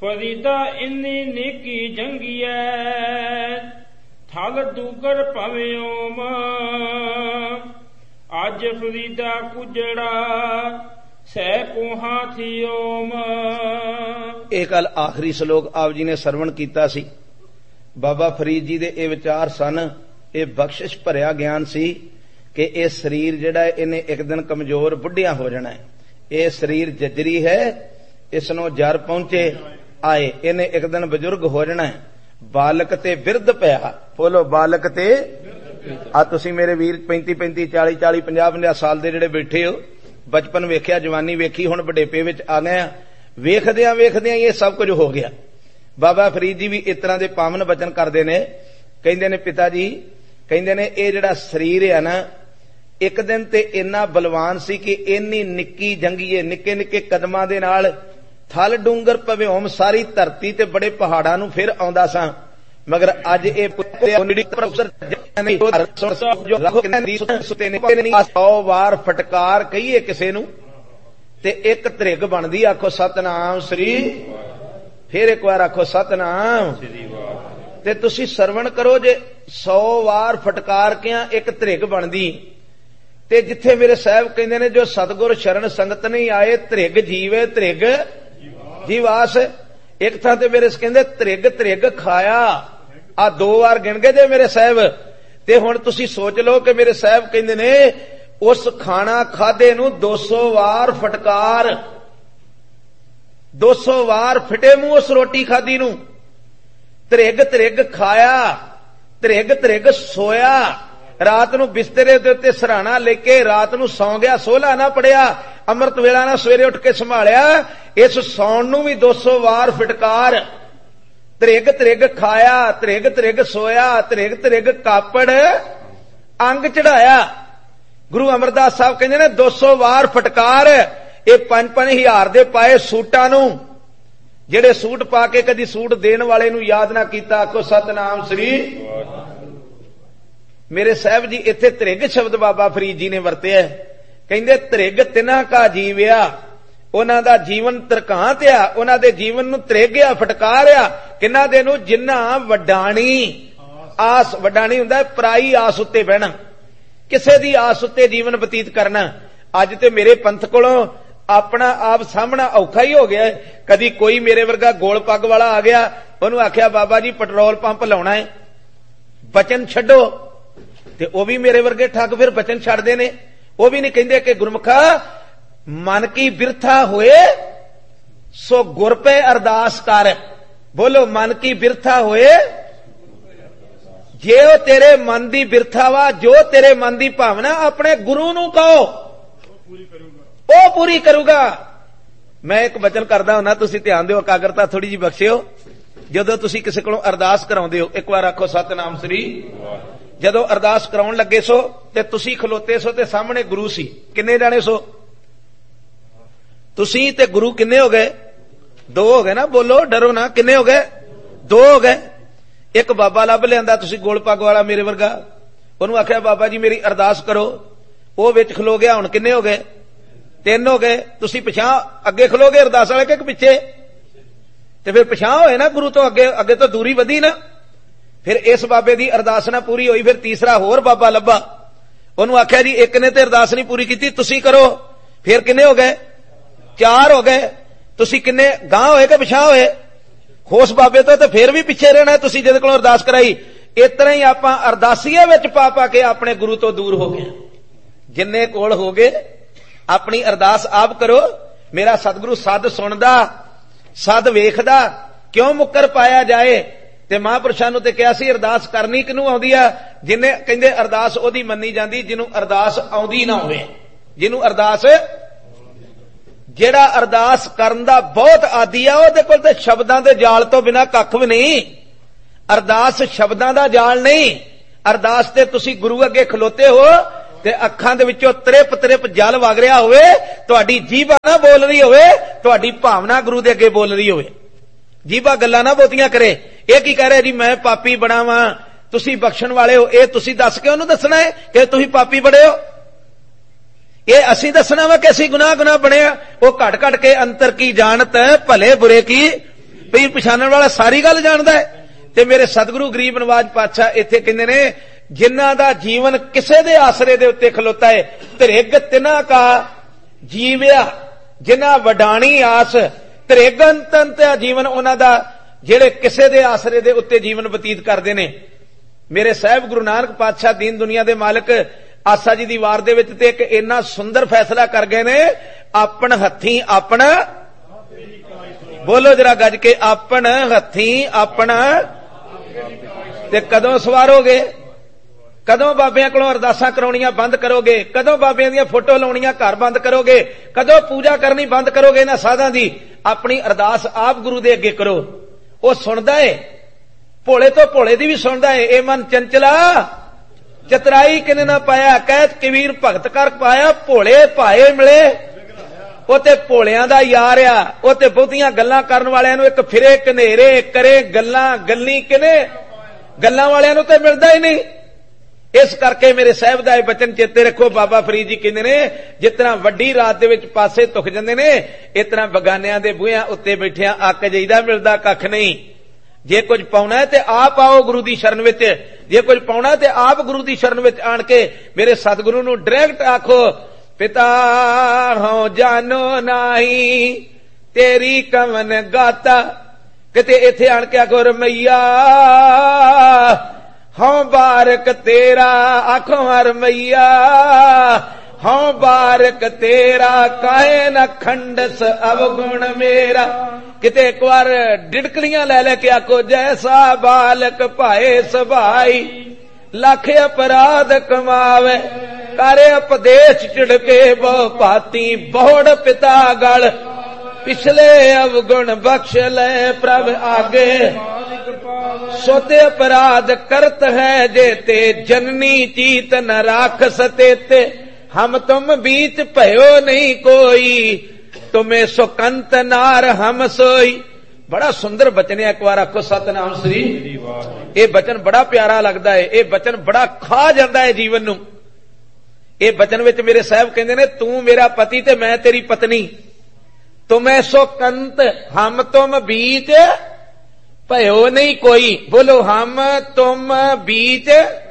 ਫਰੀਦਾ ਇੰਨੀ ਨਿੱਕੀ ਜੰਗੀਐ ਥਲ ਡੂਗਰ ਭਵੇਂ ਓਮ ਅੱਜ ਫਰੀਦਾ ਕੁਜੜਾ ਸਹਿ ਕੋਹਾਂ ਥੀ ਓਮ। ਇਹ ਕੱਲ ਆਖਰੀ ਸ਼ਲੋਕ ਆਪ ਜੀ ਨੇ ਸਰਵਣ ਕੀਤਾ ਸੀ। ਬਾਬਾ ਫਰੀਦ ਜੀ ਦੇ ਇਹ ਵਿਚਾਰ ਸਨ, ਇਹ ਬਖਸ਼ਿਸ਼ ਭਰਿਆ ਗਿਆਨ ਸੀ ਕਿ ਇਹ ਸਰੀਰ ਜਿਹੜਾ ਇਹਨੇ ਇੱਕ ਦਿਨ ਕਮਜ਼ੋਰ ਬੁੱਢਿਆਂ ਹੋ ਜਾਣਾ ਹੈ। ਇਹ ਸਰੀਰ ਜੱਜਰੀ ਹੈ, ਇਸ ਨੂੰ ਜਰ ਪਹੁੰਚੇ ਆਏ, ਇਹਨੇ ਇੱਕ ਦਿਨ ਬਜ਼ੁਰਗ ਹੋ ਜਾਣਾ ਹੈ। ਬਾਲਕ ਤੇ ਬਿਰਧ ਪਿਆ, ਬੋਲੋ ਬਾਲਕ ਤੇ। ਆ ਤੁਸੀਂ ਮੇਰੇ ਵੀਰ 35 40 50 ਸਾਲ ਦੇ ਜਿਹੜੇ ਬੈਠੇ ਹੋ, ਬਚਪਨ ਵੇਖਿਆ, ਜਵਾਨੀ ਵੇਖੀ, ਹੁਣ ਵਡੇਪੇ ਵਿੱਚ ਆ ਗਏ ਆ। ਵੇਖਦਿਆਂ ਵੇਖਦਿਆਂ ਇਹ ਸਭ ਕੁਝ ਹੋ ਗਿਆ। ਬਾਬਾ ਫਰੀਦ ਜੀ ਵੀ ਇਸ ਤਰ੍ਹਾਂ ਦੇ ਪਾਵਨ ਬਚਨ ਕਰਦੇ ਨੇ, ਕਹਿੰਦੇ ਨੇ ਪਿਤਾ ਜੀ, ਕਹਿੰਦੇ ਨੇ ਇਹ ਜਿਹੜਾ ਸਰੀਰ ਹੈ ਨਾ, ਇੱਕ ਦਿਨ ਤੇ ਇੰਨਾ ਬਲਵਾਨ ਸੀ ਕਿ ਇੰਨੀ ਨਿੱਕੀ ਜੰਗੀਏ ਨਿੱਕੇ ਨਿੱਕੇ ਕਦਮਾਂ ਦੇ ਨਾਲ ਥਲ ਡੂੰਗਰ ਭਵਿਓਮ ਸਾਰੀ ਧਰਤੀ ਤੇ ਬੜੇ ਪਹਾੜਾਂ ਨੂੰ ਫਿਰ ਆਉਂਦਾ ਸਾਂ। ਮਗਰ ਅੱਜ ਇਹ ਪ੍ਰੋਫੈਸਰ 100 ਵਾਰ ਫਟਕਾਰ ਕਹੀਏ ਕਿਸੇ ਨੂੰ ਤੇ ਇੱਕ ਧ੍ਰਿਗ ਬਣਦੀ। ਆਖੋ ਸਤਨਾਮ ਸ੍ਰੀ, ਫਿਰ ਇੱਕ ਵਾਰ ਆਖੋ ਸਤਨਾਮ। ਤੇ ਤੁਸੀਂ ਸਰਵਣ ਕਰੋ, ਜੇ 100 ਵਾਰ ਫਟਕਾਰ ਕਿਆਂ ਇੱਕ ਧ੍ਰਿਗ ਬਣਦੀ। ਤੇ ਜਿੱਥੇ ਮੇਰੇ ਸਾਹਿਬ ਕਹਿੰਦੇ ਨੇ ਜੋ ਸਤਿਗੁਰ ਸ਼ਰਨ ਸੰਗਤ ਨਹੀਂ ਆਏ ਧ੍ਰਿਗ ਜੀਵੇ ਧ੍ਰਿਗ ਜੀਵਾਸ। ਇੱਕ ਥਾਂ ਤੇ ਮੇਰੇ ਕਹਿੰਦੇ ਧ੍ਰਿਗ ਧ੍ਰਿਗ ਖਾਇਆ, ਆ 2 ਵਾਰ ਗਿਣ ਗਏ ਜੇ ਮੇਰੇ ਸਾਹਿਬ। ਤੇ ਹੁਣ ਤੁਸੀਂ ਸੋਚ ਲਓ ਕਿ ਮੇਰੇ ਸਾਹਿਬ ਕਹਿੰਦੇ ਨੇ ਉਸ ਖਾਣਾ ਖਾਦੇ ਨੂੰ 200 ਵਾਰ ਫਟਕਾਰ, 200 ਵਾਰ ਫਿਟੇ ਮੂੰਹ ਉਸ ਰੋਟੀ ਖਾਦੀ ਨੂੰ। ਧ੍ਰਿਗ ਧ੍ਰਿਗ ਖਾਇਆ, ਧ੍ਰਿਗ ਧ੍ਰਿਗ ਸੋਇਆ, ਰਾਤ ਨੂੰ ਬਿਸਤਰੇ ਦੇ ਉੱਤੇ ਸਰਾਣਾ ਲੈ ਕੇ ਰਾਤ ਨੂੰ ਸੌਂ ਗਿਆ, ਸੋਹਲਾ ਨਾ ਪੜਿਆ, ਅੰਮ੍ਰਿਤ ਵੇਲਾ ਨਾ ਸਵੇਰੇ ਉੱਠ ਕੇ ਸੰਭਾਲਿਆ। ਇਸ ਸੌਣ ਨੂੰ ਵੀ 200 ਵਾਰ ਫਟਕਾਰ। ਧ੍ਰਿਗ ਧ੍ਰਿਗ ਖਾਇਆ, ਧ੍ਰਿਗ ਧ੍ਰਿਗ ਸੋਇਆ, ਧ੍ਰਿਗ ਧ੍ਰਿਗ ਕਾਪੜ ਅੰਗ ਚੜਾਇਆ। ਗੁਰੂ ਅਮਰਦਾਸ ਸਾਹਿਬ ਕਹਿੰਦੇ ਨੇ 200 ਵਾਰ ਫਟਕਾਰ। ਇਹ 5-5 ਦੇ ਪਾਏ ਸੂਟਾਂ ਨੂੰ, ਜਿਹੜੇ ਸੂਟ ਪਾ ਕੇ ਕਦੀ ਸੂਟ ਦੇਣ ਵਾਲੇ ਨੂੰ ਯਾਦ ਨਾ ਕੀਤਾ, ਆਖੋ ਸਤਨਾਮ ਸ੍ਰੀ। ਮੇਰੇ ਸਾਹਿਬ ਜੀ ਇੱਥੇ ਧ੍ਰਿਗ ਸ਼ਬਦ ਬਾਬਾ ਫਰੀਦ ਜੀ ਨੇ ਵਰਤਿਆ। ਕਹਿੰਦੇ ਧ੍ਰਿਗ ਤਿਨਾ ਕਾ ਜੀਵਿਆ, ਉਹਨਾਂ ਦਾ ਜੀਵਨ ਤਰਕਾਂਤ ਆ, ਉਹਨਾਂ ਦੇ ਜੀਵਨ ਨੂੰ ਧ੍ਰਿਗਿਆ ਫਟਕਾਰਿਆ। ਕਿੰਨਾ ਦੇ ਨੂੰ? ਜਿੰਨਾ ਵਡਾਣੀ ਆਸ, ਵਡਾਣੀ ਹੁੰਦਾ ਪਰਾਈ ਆਸ ਉੱਤੇ ਬਹਿਣਾ, ਕਿਸੇ ਦੀ ਆਸ ਉੱਤੇ ਜੀਵਨ ਬਤੀਤ ਕਰਨਾ। ਅੱਜ ਤੇ ਮੇਰੇ ਪੰਥ ਕੋਲੋਂ ਆਪਣਾ ਆਪ ਸਾਹਮਣਾ ਔਖਾ ਹੀ ਹੋ ਗਿਆ। ਕਦੀ ਕੋਈ ਮੇਰੇ ਵਰਗਾ ਗੋਲ ਪੱਗ ਵਾਲਾ ਆ ਗਿਆ, ਉਹਨੂੰ ਆਖਿਆ ਬਾਬਾ ਜੀ ਪੈਟਰੋਲ ਪੰਪ ਲਾਉਣਾ ਹੈ, ਬਚਨ ਛੱਡੋ, ਤੇ ਉਹ ਵੀ ਮੇਰੇ ਵਰਗੇ ਠੱਗ ਫਿਰ ਬਚਨ ਛੱਡਦੇ ਨੇ। ਉਹ ਵੀ ਨਹੀਂ ਕਹਿੰਦੇ ਕਿ ਗੁਰਮੁਖਾ ਮਨ ਕੀ ਬਿਰਥਾ ਹੋਏ ਸੋ ਗੁਰ ਪੇ ਅਰਦਾਸ ਕਰ। ਬੋਲੋ ਮਨ ਕੀ ਬਿਰਥਾ ਹੋਏ, ਜੇ ਉਹ ਤੇਰੇ ਮਨ ਦੀ ਬਿਰਥਾ ਵਾ, ਜੋ ਤੇਰੇ ਮਨ ਦੀ ਭਾਵਨਾ ਆਪਣੇ ਗੁਰੂ ਨੂੰ ਕਹੋ, ਉਹ ਪੂਰੀ ਕਰੂਗਾ। ਮੈਂ ਇੱਕ ਬਚਨ ਕਰਦਾ ਹੁੰਦਾ, ਤੁਸੀਂ ਧਿਆਨ ਦਿਓ, ਇਕਾਗਰਤਾ ਥੋੜੀ ਜਿਹੀ ਬਖਸ਼ਿਓ। ਜਦੋਂ ਤੁਸੀਂ ਕਿਸੇ ਕੋਲੋਂ ਅਰਦਾਸ ਕਰਾਉਂਦੇ ਹੋ, ਇੱਕ ਵਾਰ ਆਖੋ ਸਤਨਾਮ ਸ੍ਰੀ। ਜਦੋਂ ਅਰਦਾਸ ਕਰਾਉਣ ਲੱਗੇ ਸੋ ਤੇ ਤੁਸੀਂ ਖਲੋਤੇ ਸੋ ਤੇ ਸਾਹਮਣੇ ਗੁਰੂ ਸੀ, ਕਿੰਨੇ ਜਾਣੇ ਸੋ? ਤੁਸੀਂ ਤੇ ਗੁਰੂ ਕਿੰਨੇ ਹੋ ਗਏ? 2 ਹੋ ਗਏ ਨਾ, ਬੋਲੋ ਡਰੋ ਨਾ, ਕਿੰਨੇ ਹੋ ਗਏ? 2 ਹੋ ਗਏ। ਇੱਕ ਬਾਬਾ ਲੱਭ ਲਿਆਂਦਾ ਤੁਸੀਂ ਗੋਲ ਪੱਗ ਵਾਲਾ ਮੇਰੇ ਵਰਗਾ, ਉਹਨੂੰ ਆਖਿਆ ਬਾਬਾ ਜੀ ਮੇਰੀ ਅਰਦਾਸ ਕਰੋ, ਉਹ ਵਿੱਚ ਖਲੋ ਗਿਆ। ਹੁਣ ਕਿੰਨੇ ਹੋ ਗਏ? 3 ਹੋ ਗਏ। ਤੁਸੀਂ ਪਿਛਾਂ ਅੱਗੇ ਖਲੋਗੇ ਅਰਦਾਸ ਵਾਲੇ ਕਿ ਪਿੱਛੇ? ਤੇ ਫਿਰ ਪਿਛਾਂ ਹੋਏ ਨਾ ਗੁਰੂ ਤੋਂ, ਅੱਗੇ ਅੱਗੇ ਤੋਂ ਦੂਰੀ ਵਧੀ ਨਾ। ਫਿਰ ਇਸ ਬਾਬੇ ਦੀ ਅਰਦਾਸ ਨਾ ਪੂਰੀ ਹੋਈ, ਫਿਰ ਤੀਸਰਾ ਹੋਰ ਬਾਬਾ ਲੱਭਾ, ਉਹਨੂੰ ਆਖਿਆ ਜੀ ਇੱਕ ਨੇ ਤੇ ਅਰਦਾਸ ਨਹੀਂ ਪੂਰੀ ਕੀਤੀ, ਤੁਸੀਂ ਕਰੋ। ਫਿਰ ਕਿੰਨੇ ਹੋ ਗਏ? 4 ਹੋ ਗਏ। ਤੁਸੀਂ ਕਿੰਨੇ ਗਾਂਹ ਹੋਏ ਕਿ ਪਿਛਾਂ ਹੋਏ? ਉਸ ਬਾਬੇ ਤੋਂ ਤੇ ਫਿਰ ਵੀ ਪਿੱਛੇ ਰਹਿਣਾ ਤੁਸੀਂ ਜਿਹਦੇ ਕੋਲੋਂ ਅਰਦਾਸ ਕਰਾਈ। ਇਸ ਤਰ੍ਹਾਂ ਹੀ ਆਪਾਂ ਅਰਦਾਸੀਏ ਵਿੱਚ ਪਾ ਪਾ ਕੇ ਆਪਣੇ ਗੁਰੂ ਤੋਂ ਦੂਰ ਹੋ ਗਏ। ਜਿੰਨੇ ਕੋਲ ਹੋ ਗਏ ਆਪਣੀ ਅਰਦਾਸ ਆਪ ਕਰੋ। ਮੇਰਾ ਸਤਿਗੁਰੂ ਸਦ ਸੁਣਦਾ, ਸਦ ਵੇਖਦਾ, ਕਿਉਂ ਮੁੱਕਰ ਪਾਇਆ ਜਾਏ। ਤੇ ਮਹਾਂਪੁਰਸ਼ਾਂ ਨੂੰ ਤੇ ਕਿਹਾ ਸੀ ਅਰਦਾਸ ਕਰਨੀ ਕਿਹਨੂੰ ਆਉਂਦੀ ਆ? ਜਿਹਨੇ, ਕਹਿੰਦੇ ਅਰਦਾਸ ਉਹਦੀ ਮੰਨੀ ਜਾਂਦੀ ਜਿਹਨੂੰ ਅਰਦਾਸ ਆਉਂਦੀ ਨਾ ਹੋਵੇ। ਜਿਹਨੂੰ ਅਰਦਾਸ, ਜਿਹੜਾ ਅਰਦਾਸ ਕਰਨ ਦਾ ਬਹੁਤ ਆਦੀ ਆ, ਉਹਦੇ ਕੋਲ ਤੇ ਸ਼ਬਦਾਂ ਦੇ ਜਾਲ ਤੋਂ ਬਿਨਾਂ ਕੱਖ ਵੀ ਨਹੀਂ। ਅਰਦਾਸ ਸ਼ਬਦਾਂ ਦਾ ਜਾਲ ਨਹੀਂ। ਅਰਦਾਸ ਤੇ ਤੁਸੀਂ ਗੁਰੂ ਅੱਗੇ ਖਲੋਤੇ ਹੋ ਤੇ ਅੱਖਾਂ ਦੇ ਵਿੱਚੋਂ ਤ੍ਰਿਪ ਤ੍ਰਿਪ ਜਲ ਵਗ ਰਿਹਾ ਹੋਵੇ, ਤੁਹਾਡੀ ਜੀਭਾ ਨਾ ਬੋਲ ਰਹੀ ਹੋਵੇ, ਤੁਹਾਡੀ ਭਾਵਨਾ ਗੁਰੂ ਦੇ ਅੱਗੇ ਬੋਲ ਰਹੀ ਹੋਵੇ। ਜੀਭਾ ਗੱਲਾਂ ਨਾ ਬਹੁਤੀਆਂ ਕਰੇ। ਇਹ ਕੀ ਕਹਿ ਰਿਹਾ ਜੀ ਮੈਂ ਪਾਪੀ ਬਣਾ ਵਾਂ, ਤੁਸੀਂ ਬਖਸ਼ਣ ਵਾਲੇ ਹੋ। ਇਹ ਤੁਸੀਂ ਦੱਸ ਕੇ ਉਹਨੂੰ ਦੱਸਣਾ ਹੈ ਕਿ ਤੁਸੀਂ ਪਾਪੀ ਬੜੇ ਹੋ? ਇਹ ਅਸੀਂ ਦੱਸਣਾ ਵਾ ਕਿ ਅਸੀਂ ਗੁਨਾਹ ਬਣੇ ਆ? ਉਹ ਘਟ ਘਟ ਕੇ ਅੰਤਰ ਕੀ ਜਾਣਤ ਭਲੇ ਬੁਰੇ ਕੀ ਭਈ ਪਛਾਣਨ ਵਾਲਾ ਸਾਰੀ ਗੱਲ ਜਾਣਦਾ ਹੈ। ਤੇ ਮੇਰੇ ਸਤਿਗੁਰੂ ਗਰੀਬ ਨਵਾਜ ਪਾਤਸ਼ਾਹ ਇੱਥੇ ਕਹਿੰਦੇ ਨੇ, ਜਿਨ੍ਹਾਂ ਦਾ ਜੀਵਨ ਕਿਸੇ ਦੇ ਆਸਰੇ ਦੇ ਉੱਤੇ ਖਲੋਤਾ ਹੈ, ਧ੍ਰਿਗ ਤਿਨਾ ਕਾ ਜੀਵਿਆ ਜਿਨ੍ਹਾਂ ਵਡਾਣੀ ਆਸ, ਧ੍ਰਿਗ ਅੰਤੰਤ ਜੀਵਨ ਉਹਨਾਂ ਦਾ ਜਿਹੜੇ ਕਿਸੇ ਦੇ ਆਸਰੇ ਦੇ ਉੱਤੇ ਜੀਵਨ ਬਤੀਤ ਕਰਦੇ ਨੇ। ਮੇਰੇ ਸਾਹਿਬ ਗੁਰੂ ਨਾਨਕ ਪਾਤਸ਼ਾਹ ਦੀਨ ਦੁਨੀਆ ਦੇ ਮਾਲਕ ਆਸਾ ਜੀ ਦੀ ਵਾਰ ਦੇ ਵਿੱਚ ਤੇ ਇੱਕ ਇੰਨਾ ਸੁੰਦਰ ਫੈਸਲਾ ਕਰ ਗਏ ਨੇ, ਆਪਣ ਹੱਥੀਂ ਆਪਣਾ, ਬੋਲੋ ਜਰਾ ਗੱਜ ਕੇ, ਆਪਣ ਹੱਥੀਂ ਆਪਣਾ। ਤੇ ਕਦੋਂ ਸਵਾਰੋਗੇ? ਕਦੋਂ ਬਾਬਿਆਂ ਕੋਲੋਂ ਅਰਦਾਸਾਂ ਕਰਾਉਣੀਆਂ ਬੰਦ ਕਰੋਗੇ? ਕਦੋਂ ਬਾਬਿਆਂ ਦੀਆਂ ਫੋਟੋ ਲਾਉਣੀਆਂ ਘਰ ਬੰਦ ਕਰੋਗੇ? ਕਦੋਂ ਪੂਜਾ ਕਰਨੀ ਬੰਦ ਕਰੋਗੇ ਇਹਨਾਂ ਸਾਧਾਂ ਦੀ? ਆਪਣੀ ਅਰਦਾਸ ਆਪ ਗੁਰੂ ਦੇ ਅੱਗੇ ਕਰੋ, ਉਹ ਸੁਣਦਾ ਏ, ਭੋਲੇ ਤੋਂ ਭੋਲੇ ਦੀ ਵੀ ਸੁਣਦਾ ਏ। ਇਹ ਮਨ ਚੰਚਲਾ ਚਤਰਾਈ ਕਿਨੇ ਨਾ ਪਾਇਆ, ਕਹਿਤ ਕਬੀਰ ਭਗਤ ਕਰ ਪਾਇਆ, ਭੋਲੇ ਭਾਏ ਮਿਲੇ। ਉਹ ਤੇ ਭੋਲਿਆਂ ਦਾ ਯਾਰ ਆ, ਉਹ ਤੇ ਬਹੁਤੀਆਂ ਗੱਲਾਂ ਕਰਨ ਵਾਲਿਆਂ ਨੂੰ ਇੱਕ ਫਿਰੇ ਘਨੇਰੇ ਕਰੇ ਗੱਲਾਂ, ਗੱਲੀ ਕਿਨੇ ਗੱਲਾਂ ਵਾਲਿਆਂ ਨੂੰ ਤੇ ਮਿਲਦਾ ਹੀ ਨਹੀਂ। ਇਸ ਕਰਕੇ ਮੇਰੇ ਸਾਹਿਬ ਦਾ ਇਹ ਬਚਨ ਚੇਤੇ ਰੱਖੋ। ਬਾਬਾ ਫਰੀਦ ਜੀ ਕਹਿੰਦੇ ਨੇ, ਜਿਸ ਤਰ੍ਹਾਂ ਵੱਡੀ ਰਾਤ ਦੇ ਵਿੱਚ ਪਾਸੇ ਧੁਖ ਜਾਂਦੇ ਨੇ, ਇਸ ਤਰ੍ਹਾਂ ਬਗਾਨਿਆਂ ਦੇ ਬੂਹਿਆਂ ਉੱਤੇ ਬੈਠਿਆਂ ਅੱਕ ਜਾਈਦਾ, ਮਿਲਦਾ ਕੱਖ ਨਹੀਂ। ਜੇ ਕੁਝ ਪਾਉਣਾ ਹੈ ਤੇ ਆਪ ਆਓ ਗੁਰੂ ਦੀ ਸ਼ਰਨ ਵਿੱਚ, ਜੇ ਕੁਝ ਪਾਉਣਾ ਤੇ ਆਪ ਗੁਰੂ ਦੀ ਸ਼ਰਨ ਵਿੱਚ ਆਣ ਕੇ ਮੇਰੇ ਸਤਿਗੁਰੂ ਨੂੰ ਡਾਇਰੈਕਟ ਆਖੋ, ਪਿਤਾ ਹੋ ਜਾਨੋ ਨਾਹੀ ਤੇਰੀ ਕਵਨ ਗਾਤਾ। ਕਿਤੇ ਇੱਥੇ ਆਣ ਕੇ ਆਖੋ, ਰਮਈਆ ਹਉ ਬਾਰਕ ਤੇਰਾ, ਆਖੋ ਰਮਈਆ ਹਉ ਬਾਰਕ ਤੇਰਾ, ਕਾਹੇ ਨ ਖੰਡਸ ਅਵਗੁਣ ਮੇਰਾ। ਕਿਤੇ ਇੱਕ ਵਾਰ ਡਿੜਕਲੀਆਂ ਲੈ ਲੈ ਕੇ ਆਖੋ, ਜੈਸਾ ਬਾਲਕ ਭਾਏ ਸੁਭਾਈ, ਲੱਖ ਅਪਰਾਧ ਕਮਾਵੇ, ਕਰੇ ਉਪਦੇਸ਼ ਝਿੜਕੇ ਬਹੁ ਭਾਤੀ, ਬਹੁੜ ਪਿਤਾ ਗਲ ਪਿਛਲੇ ਅਵਗੁਣ ਬਖਸ਼ ਲੈ ਪ੍ਰਭ ਆਗੇ। ਸੋਤੇ ਅਪਰਾਧ ਕਰਤ ਹੈ ਜੇਤੇ, ਜਨਨੀ ਚੀਤ ਨ ਰਾਖ ਸਤੇ ਤੇ, ਹਮ ਤੁਮ बीच भयो नहीं कोई, तुम्हें सुकंत नार हम सोई। बड़ा सुंदर बचन है, एक बार आखो सतनाम श्री। ये बचन बड़ा प्यारा लगता है, ये बचन बड़ा खा जाता है जीवन नू। ये बचन विच मेरे साहब कहते ने, तू मेरा पति ते मैं तेरी पत्नी, तुम्हें सुकंत हम तुम बीच भयो नहीं कोई। बोलो, हम तुम बीच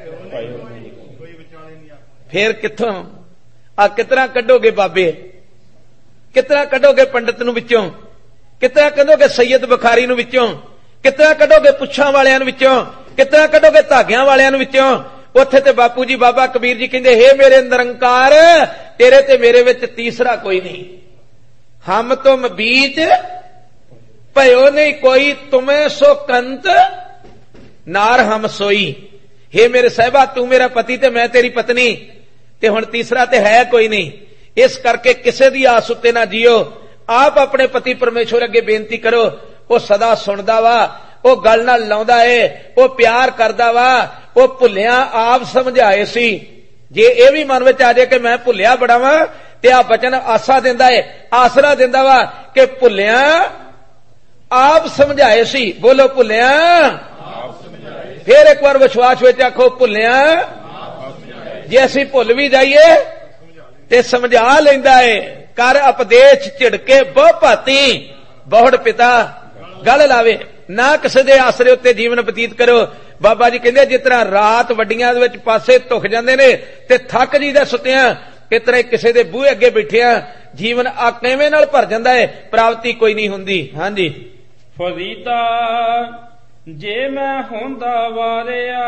फिर किथों आ कितना कढोगे बाबे, कितना कढोगे पंडित नूं विचों, कितना कढोगे सैयद बुखारी नूं विचों, कितना कढोगे पुच्छां वालियां नूं विचों, कितना कढोगे धागियां वालियां नूं विचों। उत्थे ते बापू जी बाबा कबीर जी कहंदे, हे मेरे निरंकार, तेरे ते मेरे विच तीसरा कोई नहीं। हम तुम बीच भयो नहीं कोई, तुम्हें सो कंत नार हम सोई। हे मेरे साहिबा, तू मेरा पति ते मैं तेरी पत्नी, ते हुण तीसरा ते है कोई नहीं। इस करके किसे दी आस उत्ते ना जियो। आप अपने पति परमेश्वर अगे बेनती करो, वो सदा सुनदा वा, वो गल नाल लाउंदा है, वो प्यार करदा वा, वो भुलिया आप समझाए सी। जे ये भी मन विच आ जाए कि मैं भुलिया बड़ा वा, ते आ बचन आसा दिंदा है, आसरा दिंदा वा कि भुलिया आप समझाए सी। बोलो, भुलिया। फिर एक बार विश्वास विच आखो, भुलिया। जे असीं भुल भी जाइए ते समझा लैंदा है, कर उपदेश झिड़के बहु भाती, बहुड़ पिता गल लावे। ना किसी दे आसरे उत्ते जीवन बतीत करो। बाबा जी कहंदे, जिस तरह रात वड्डियां दे विच पासे धुख जांदे ने ते थक जीदा सुत्तियां, इस तरह किसी दे बूहे अगे बैठिया जीवन आ किवें नाल भर जांदा है, प्राप्ति कोई नहीं हुंदी। हां जी। फरीदा जे मैं होंदा वारिया,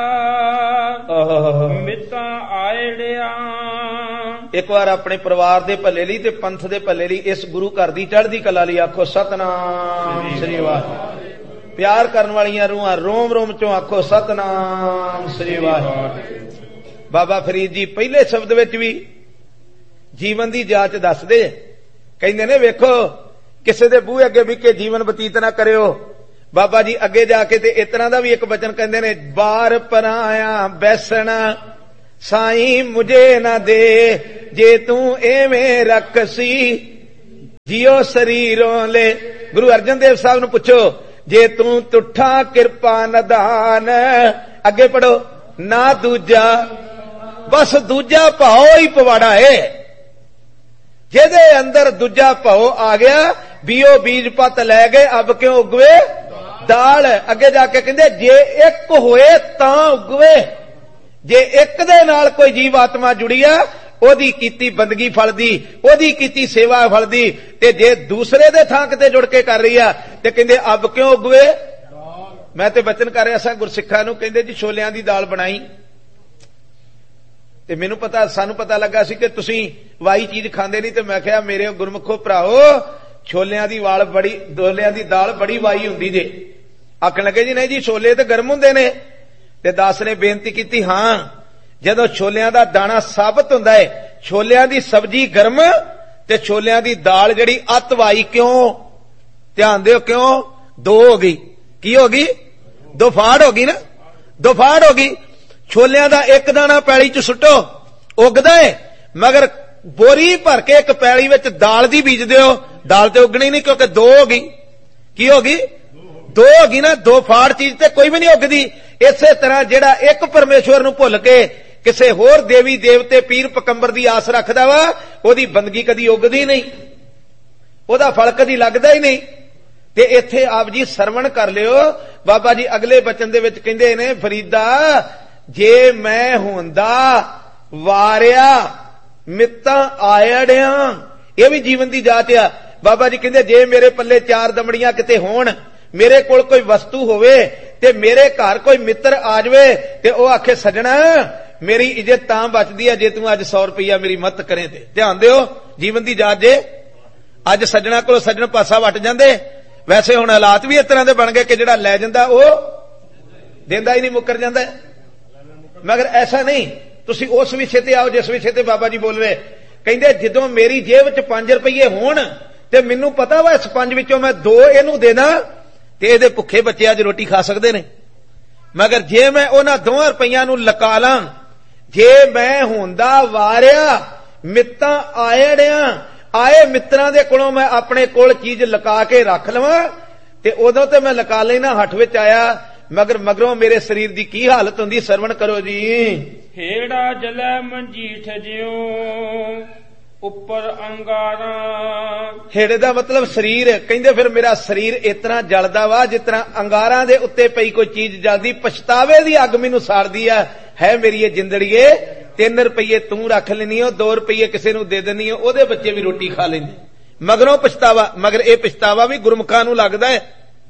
मितां आयड़िया। एक बार अपने परिवार दे भले लई ते पंथ दे भले लई, इस गुरु घर दी चढ़दी कला लई आखो सतनाम श्री वाहिगुरू। प्यार करन वालियां रूहां रोम रोम चों आखो सतनाम श्री वाहिगुरू। बाबा फरीद जी पहले शब्द विच भी जीवन दी जाच दसदे, कहंदे ने, वेखो किसी दे बूहे अगे भी के जीवन बतीत ना करियो। बाबा जी अगे जाके ते इस तरह दा भी एक वचन कहंदे ने, बार पराया बैसना साईं मुझे ना दे, जे तू एवें रखसी जियो शरीरों ले। गुरु अर्जन देव साहब नूं पुछो, जे तू तुठा किरपा नदान, अगे पढ़ो, ना दूजा, बस दूजा भाव ही पवाड़ा है। जेदे अंदर दूजा भाव आ गया, बीओ बीज पत लै गए, अब क्यों उगवे ਦਾਲ। ਅੱਗੇ ਜਾ ਕੇ ਕਹਿੰਦੇ ਜੇ ਇੱਕ ਹੋਏ ਤਾਂ ਉਗਵੇ। ਜੇ ਇੱਕ ਦੇ ਨਾਲ ਕੋਈ ਜੀਵ ਆਤਮਾ ਜੁੜੀ ਆ, ਉਹਦੀ ਕੀਤੀ ਬੰਦਗੀ ਫਲਦੀ, ਉਹਦੀ ਕੀਤੀ ਸੇਵਾ ਫਲਦੀ। ਤੇ ਜੇ ਦੂਸਰੇ ਦੇ ਥਾਂ ਕਿਤੇ ਜੁੜ ਕੇ ਕਰ ਰਹੀ ਆ ਤੇ ਕਹਿੰਦੇ ਅੱਬ ਕਿਉਂ ਉਗਵੇ। ਮੈਂ ਤੇ ਬਚਨ ਕਰ ਰਿਹਾ ਸਾਂ ਗੁਰਸਿੱਖਾਂ ਨੂੰ, ਕਹਿੰਦੇ ਜੀ ਛੋਲਿਆਂ ਦੀ ਦਾਲ ਬਣਾਈ ਤੇ ਮੈਨੂੰ ਪਤਾ, ਸਾਨੂੰ ਪਤਾ ਲੱਗਾ ਸੀ ਕਿ ਤੁਸੀਂ ਵਾਈ ਚੀਜ਼ ਖਾਂਦੇ ਨਹੀਂ। ਤੇ ਮੈਂ ਕਿਹਾ ਮੇਰੇ ਗੁਰਮੁਖੋ ਭਰਾਓ, ਛੋਲਿਆਂ ਦੀ ਦਾਲ ਬੜੀ ਵਾਈ ਹੁੰਦੀ ਜੇ। ਆਖਣ ਲੱਗੇ ਜੀ ਨਹੀਂ ਜੀ ਛੋਲੇ ਤੇ ਗਰਮ ਹੁੰਦੇ ਨੇ। ਤੇ ਦਾਸ ਨੇ ਬੇਨਤੀ ਕੀਤੀ, ਹਾਂ ਜਦੋਂ ਛੋਲਿਆਂ ਦਾ ਦਾਣਾ ਸਾਬਤ ਹੁੰਦਾ ਹੈ, ਛੋਲਿਆਂ ਦੀ ਸਬਜ਼ੀ ਗਰਮ ਤੇ ਛੋਲਿਆਂ ਦੀ ਦਾਲ ਜਿਹੜੀ ਅਤ ਵਾਈ ਕਿਉਂ? ਧਿਆਨ ਦਿਓ ਕਿਉਂ? ਦੋ ਹੋ ਗਈ। ਕੀ ਹੋ ਗਈ? ਦੋ ਫਾੜ ਹੋ ਗਈ ਨਾ, ਦੋ ਫਾੜ ਹੋ ਗਈ। ਛੋਲਿਆਂ ਦਾ ਇੱਕ ਦਾਣਾ ਪੈਲੀ ਚ ਸੁੱਟੋ, ਉਗਦਾ ਏ, ਮਗਰ ਬੋਰੀ ਭਰ ਕੇ ਇੱਕ ਪੈਲੀ ਵਿੱਚ ਦਾਲ ਦੀ ਬੀਜ ਦਿਓ, ਦਾਲ ਤੇ ਉਗਣੀ ਨਹੀਂ, ਕਿਉਂਕਿ ਦੋ ਹੋ ਗਈ। ਕੀ ਹੋ ਗਈ? ਦੋ ਹੋ ਗਈ ਨਾ। ਦੋ ਫਾੜ ਚੀਜ਼ ਤੇ ਕੋਈ ਵੀ ਨਹੀਂ ਉਗਦੀ। ਇਸੇ ਤਰ੍ਹਾਂ ਜਿਹੜਾ ਇੱਕ ਪਰਮੇਸ਼ਵਰ ਨੂੰ ਭੁੱਲ ਕੇ ਕਿਸੇ ਹੋਰ ਦੇਵੀ ਦੇਵਤੇ ਪੀਰ ਪਕੰਬਰ ਦੀ ਆਸ ਰੱਖਦਾ ਵਾ, ਉਹਦੀ ਬੰਦਗੀ ਕਦੀ ਉਗਦੀ ਨਹੀਂ, ਉਹਦਾ ਫਲ ਕਦੀ ਲੱਗਦਾ ਹੀ ਨਹੀਂ। ਤੇ ਇੱਥੇ ਆਪ ਜੀ ਸਰਵਣ ਕਰ ਲਿਓ। ਬਾਬਾ ਜੀ ਅਗਲੇ ਬਚਨ ਦੇ ਵਿੱਚ ਕਹਿੰਦੇ ਨੇ, ਫਰੀਦਾ ਜੇ ਮੈਂ ਹੁੰਦਾ ਵਾਰਿਆ ਮਿੱਤਾਂ ਆਇੜਿਆਂ। ਇਹ ਵੀ ਜੀਵਨ ਦੀ ਜਾਚ ਆ। ਬਾਬਾ ਜੀ ਕਹਿੰਦੇ ਜੇ ਮੇਰੇ ਪੱਲੇ ਚਾਰ ਦਮੜੀਆਂ ਕਿਤੇ ਹੋਣ, ਮੇਰੇ ਕੋਲ ਕੋਈ ਵਸਤੂ ਹੋਵੇ ਤੇ ਮੇਰੇ ਘਰ ਕੋਈ ਮਿੱਤਰ ਆ ਜਾਵੇ ਤੇ ਉਹ ਆਖੇ ਸੱਜਣਾ ਮੇਰੀ ਇੱਜ਼ਤ ਤਾਂ ਬਚਦੀ ਹੈ ਜੇ ਤੂੰ ਅੱਜ 100 ਰੁਪਈਆ ਮੇਰੀ ਮਦਦ ਕਰੇ। ਤੇ ਧਿਆਨ ਦਿਓ ਜੀਵਨ ਦੀ ਜਾਚ ਜੇ। ਅੱਜ ਸੱਜਣਾ ਕੋਲ ਸੱਜਣ ਪਾਸਾ ਵੱਟ ਜਾਂਦੇ। ਵੈਸੇ ਹੁਣ ਹਾਲਾਤ ਵੀ ਇਸ ਤਰ੍ਹਾਂ ਦੇ ਬਣ ਗਏ ਕਿ ਜਿਹੜਾ ਲੈ ਜਾਂਦਾ ਉਹ ਦਿੰਦਾ ਹੀ ਨਹੀਂ, ਮੁੱਕਰ ਜਾਂਦਾ। ਮਗਰ ਐਸਾ ਨਹੀਂ। ਤੁਸੀਂ ਉਸ ਵਿਸ਼ੇ ਤੇ ਆਓ ਜਿਸ ਵਿਸ਼ੇ ਤੇ ਬਾਬਾ ਜੀ ਬੋਲ ਰਹੇ। ਕਹਿੰਦੇ ਜਦੋਂ ਮੇਰੀ ਜੇਬ 'ਚ 5 ਰੁਪਈਏ ਹੋਣ ਤੇ ਮੈਨੂੰ ਪਤਾ ਵਾ ਇਸ 5 ਵਿੱਚੋਂ ਮੈਂ 2 ਇਹਨੂੰ ਦੇਣਾ ਤੇ ਇਹਦੇ ਭੁੱਖੇ ਬੱਚੇ ਅੱਜ ਰੋਟੀ ਖਾ ਸਕਦੇ ਨੇ। ਮਗਰ ਜੇ ਮੈਂ ਉਹਨਾਂ 2 ਰੁਪਈਆਂ ਨੂੰ ਲਕਾ ਲਾਂ, ਜੇ ਮੈਂ ਹੁੰਦਾ ਵਾਰਿਆ ਮਿੱਤਾਂ ਆਇੜਿਆਂ, ਆਏ ਮਿੱਤਰਾਂ ਦੇ ਕੋਲੋਂ ਮੈਂ ਆਪਣੇ ਕੋਲ ਚੀਜ਼ ਲਕਾ ਕੇ ਰੱਖ ਲਵਾਂ ਤੇ ਉਦੋਂ ਤੇ ਮੈਂ ਲਕਾ ਲੈਣਾ ਹੱਥ ਵਿੱਚ ਆਇਆ, ਮਗਰ ਮਗਰੋਂ ਮੇਰੇ ਸਰੀਰ ਦੀ ਕੀ ਹਾਲਤ ਹੁੰਦੀ। ਸਰਵਣ ਕਰੋ ਜੀ। ਹੇੜਾ ਜਲੈ ਮੰਜੀਠ ਜਿਉ ਉੱਪਰ ਅੰਗਾਰਾਂ। ਹੇੜੇ ਦਾ ਮਤਲਬ ਸਰੀਰ। ਕਹਿੰਦੇ ਫਿਰ ਮੇਰਾ ਸਰੀਰ ਇਸ ਤਰ੍ਹਾਂ ਜਲਦਾ ਵਾ ਜਿਸ ਤਰ੍ਹਾਂ ਅੰਗਾਰਾਂ ਦੇ ਉੱਤੇ ਪਈ ਕੋਈ ਚੀਜ਼ ਜਲਦੀ। ਪਛਤਾਵੇ ਦੀ ਅੱਗ ਮੈਨੂੰ ਸਾੜਦੀ ਆ। ਹੈ ਮੇਰੀ ਇਹ ਜਿੰਦੜੀਏ 3 ਰੁਪਈਏ ਤੂੰ ਰੱਖ ਲੈਣੀ ਹੋ, 2 ਰੁਪਈਏ ਕਿਸੇ ਨੂੰ ਦੇ ਦੇਣੀ ਹੋ, ਉਹਦੇ ਬੱਚੇ ਵੀ ਰੋਟੀ ਖਾ ਲੈਂਦੇ। ਮਗਰੋਂ ਪਛਤਾਵਾ। ਮਗਰ ਇਹ ਪਛਤਾਵਾ ਵੀ ਗੁਰਮੁਖਾਂ ਨੂੰ ਲੱਗਦਾ ਹੈ।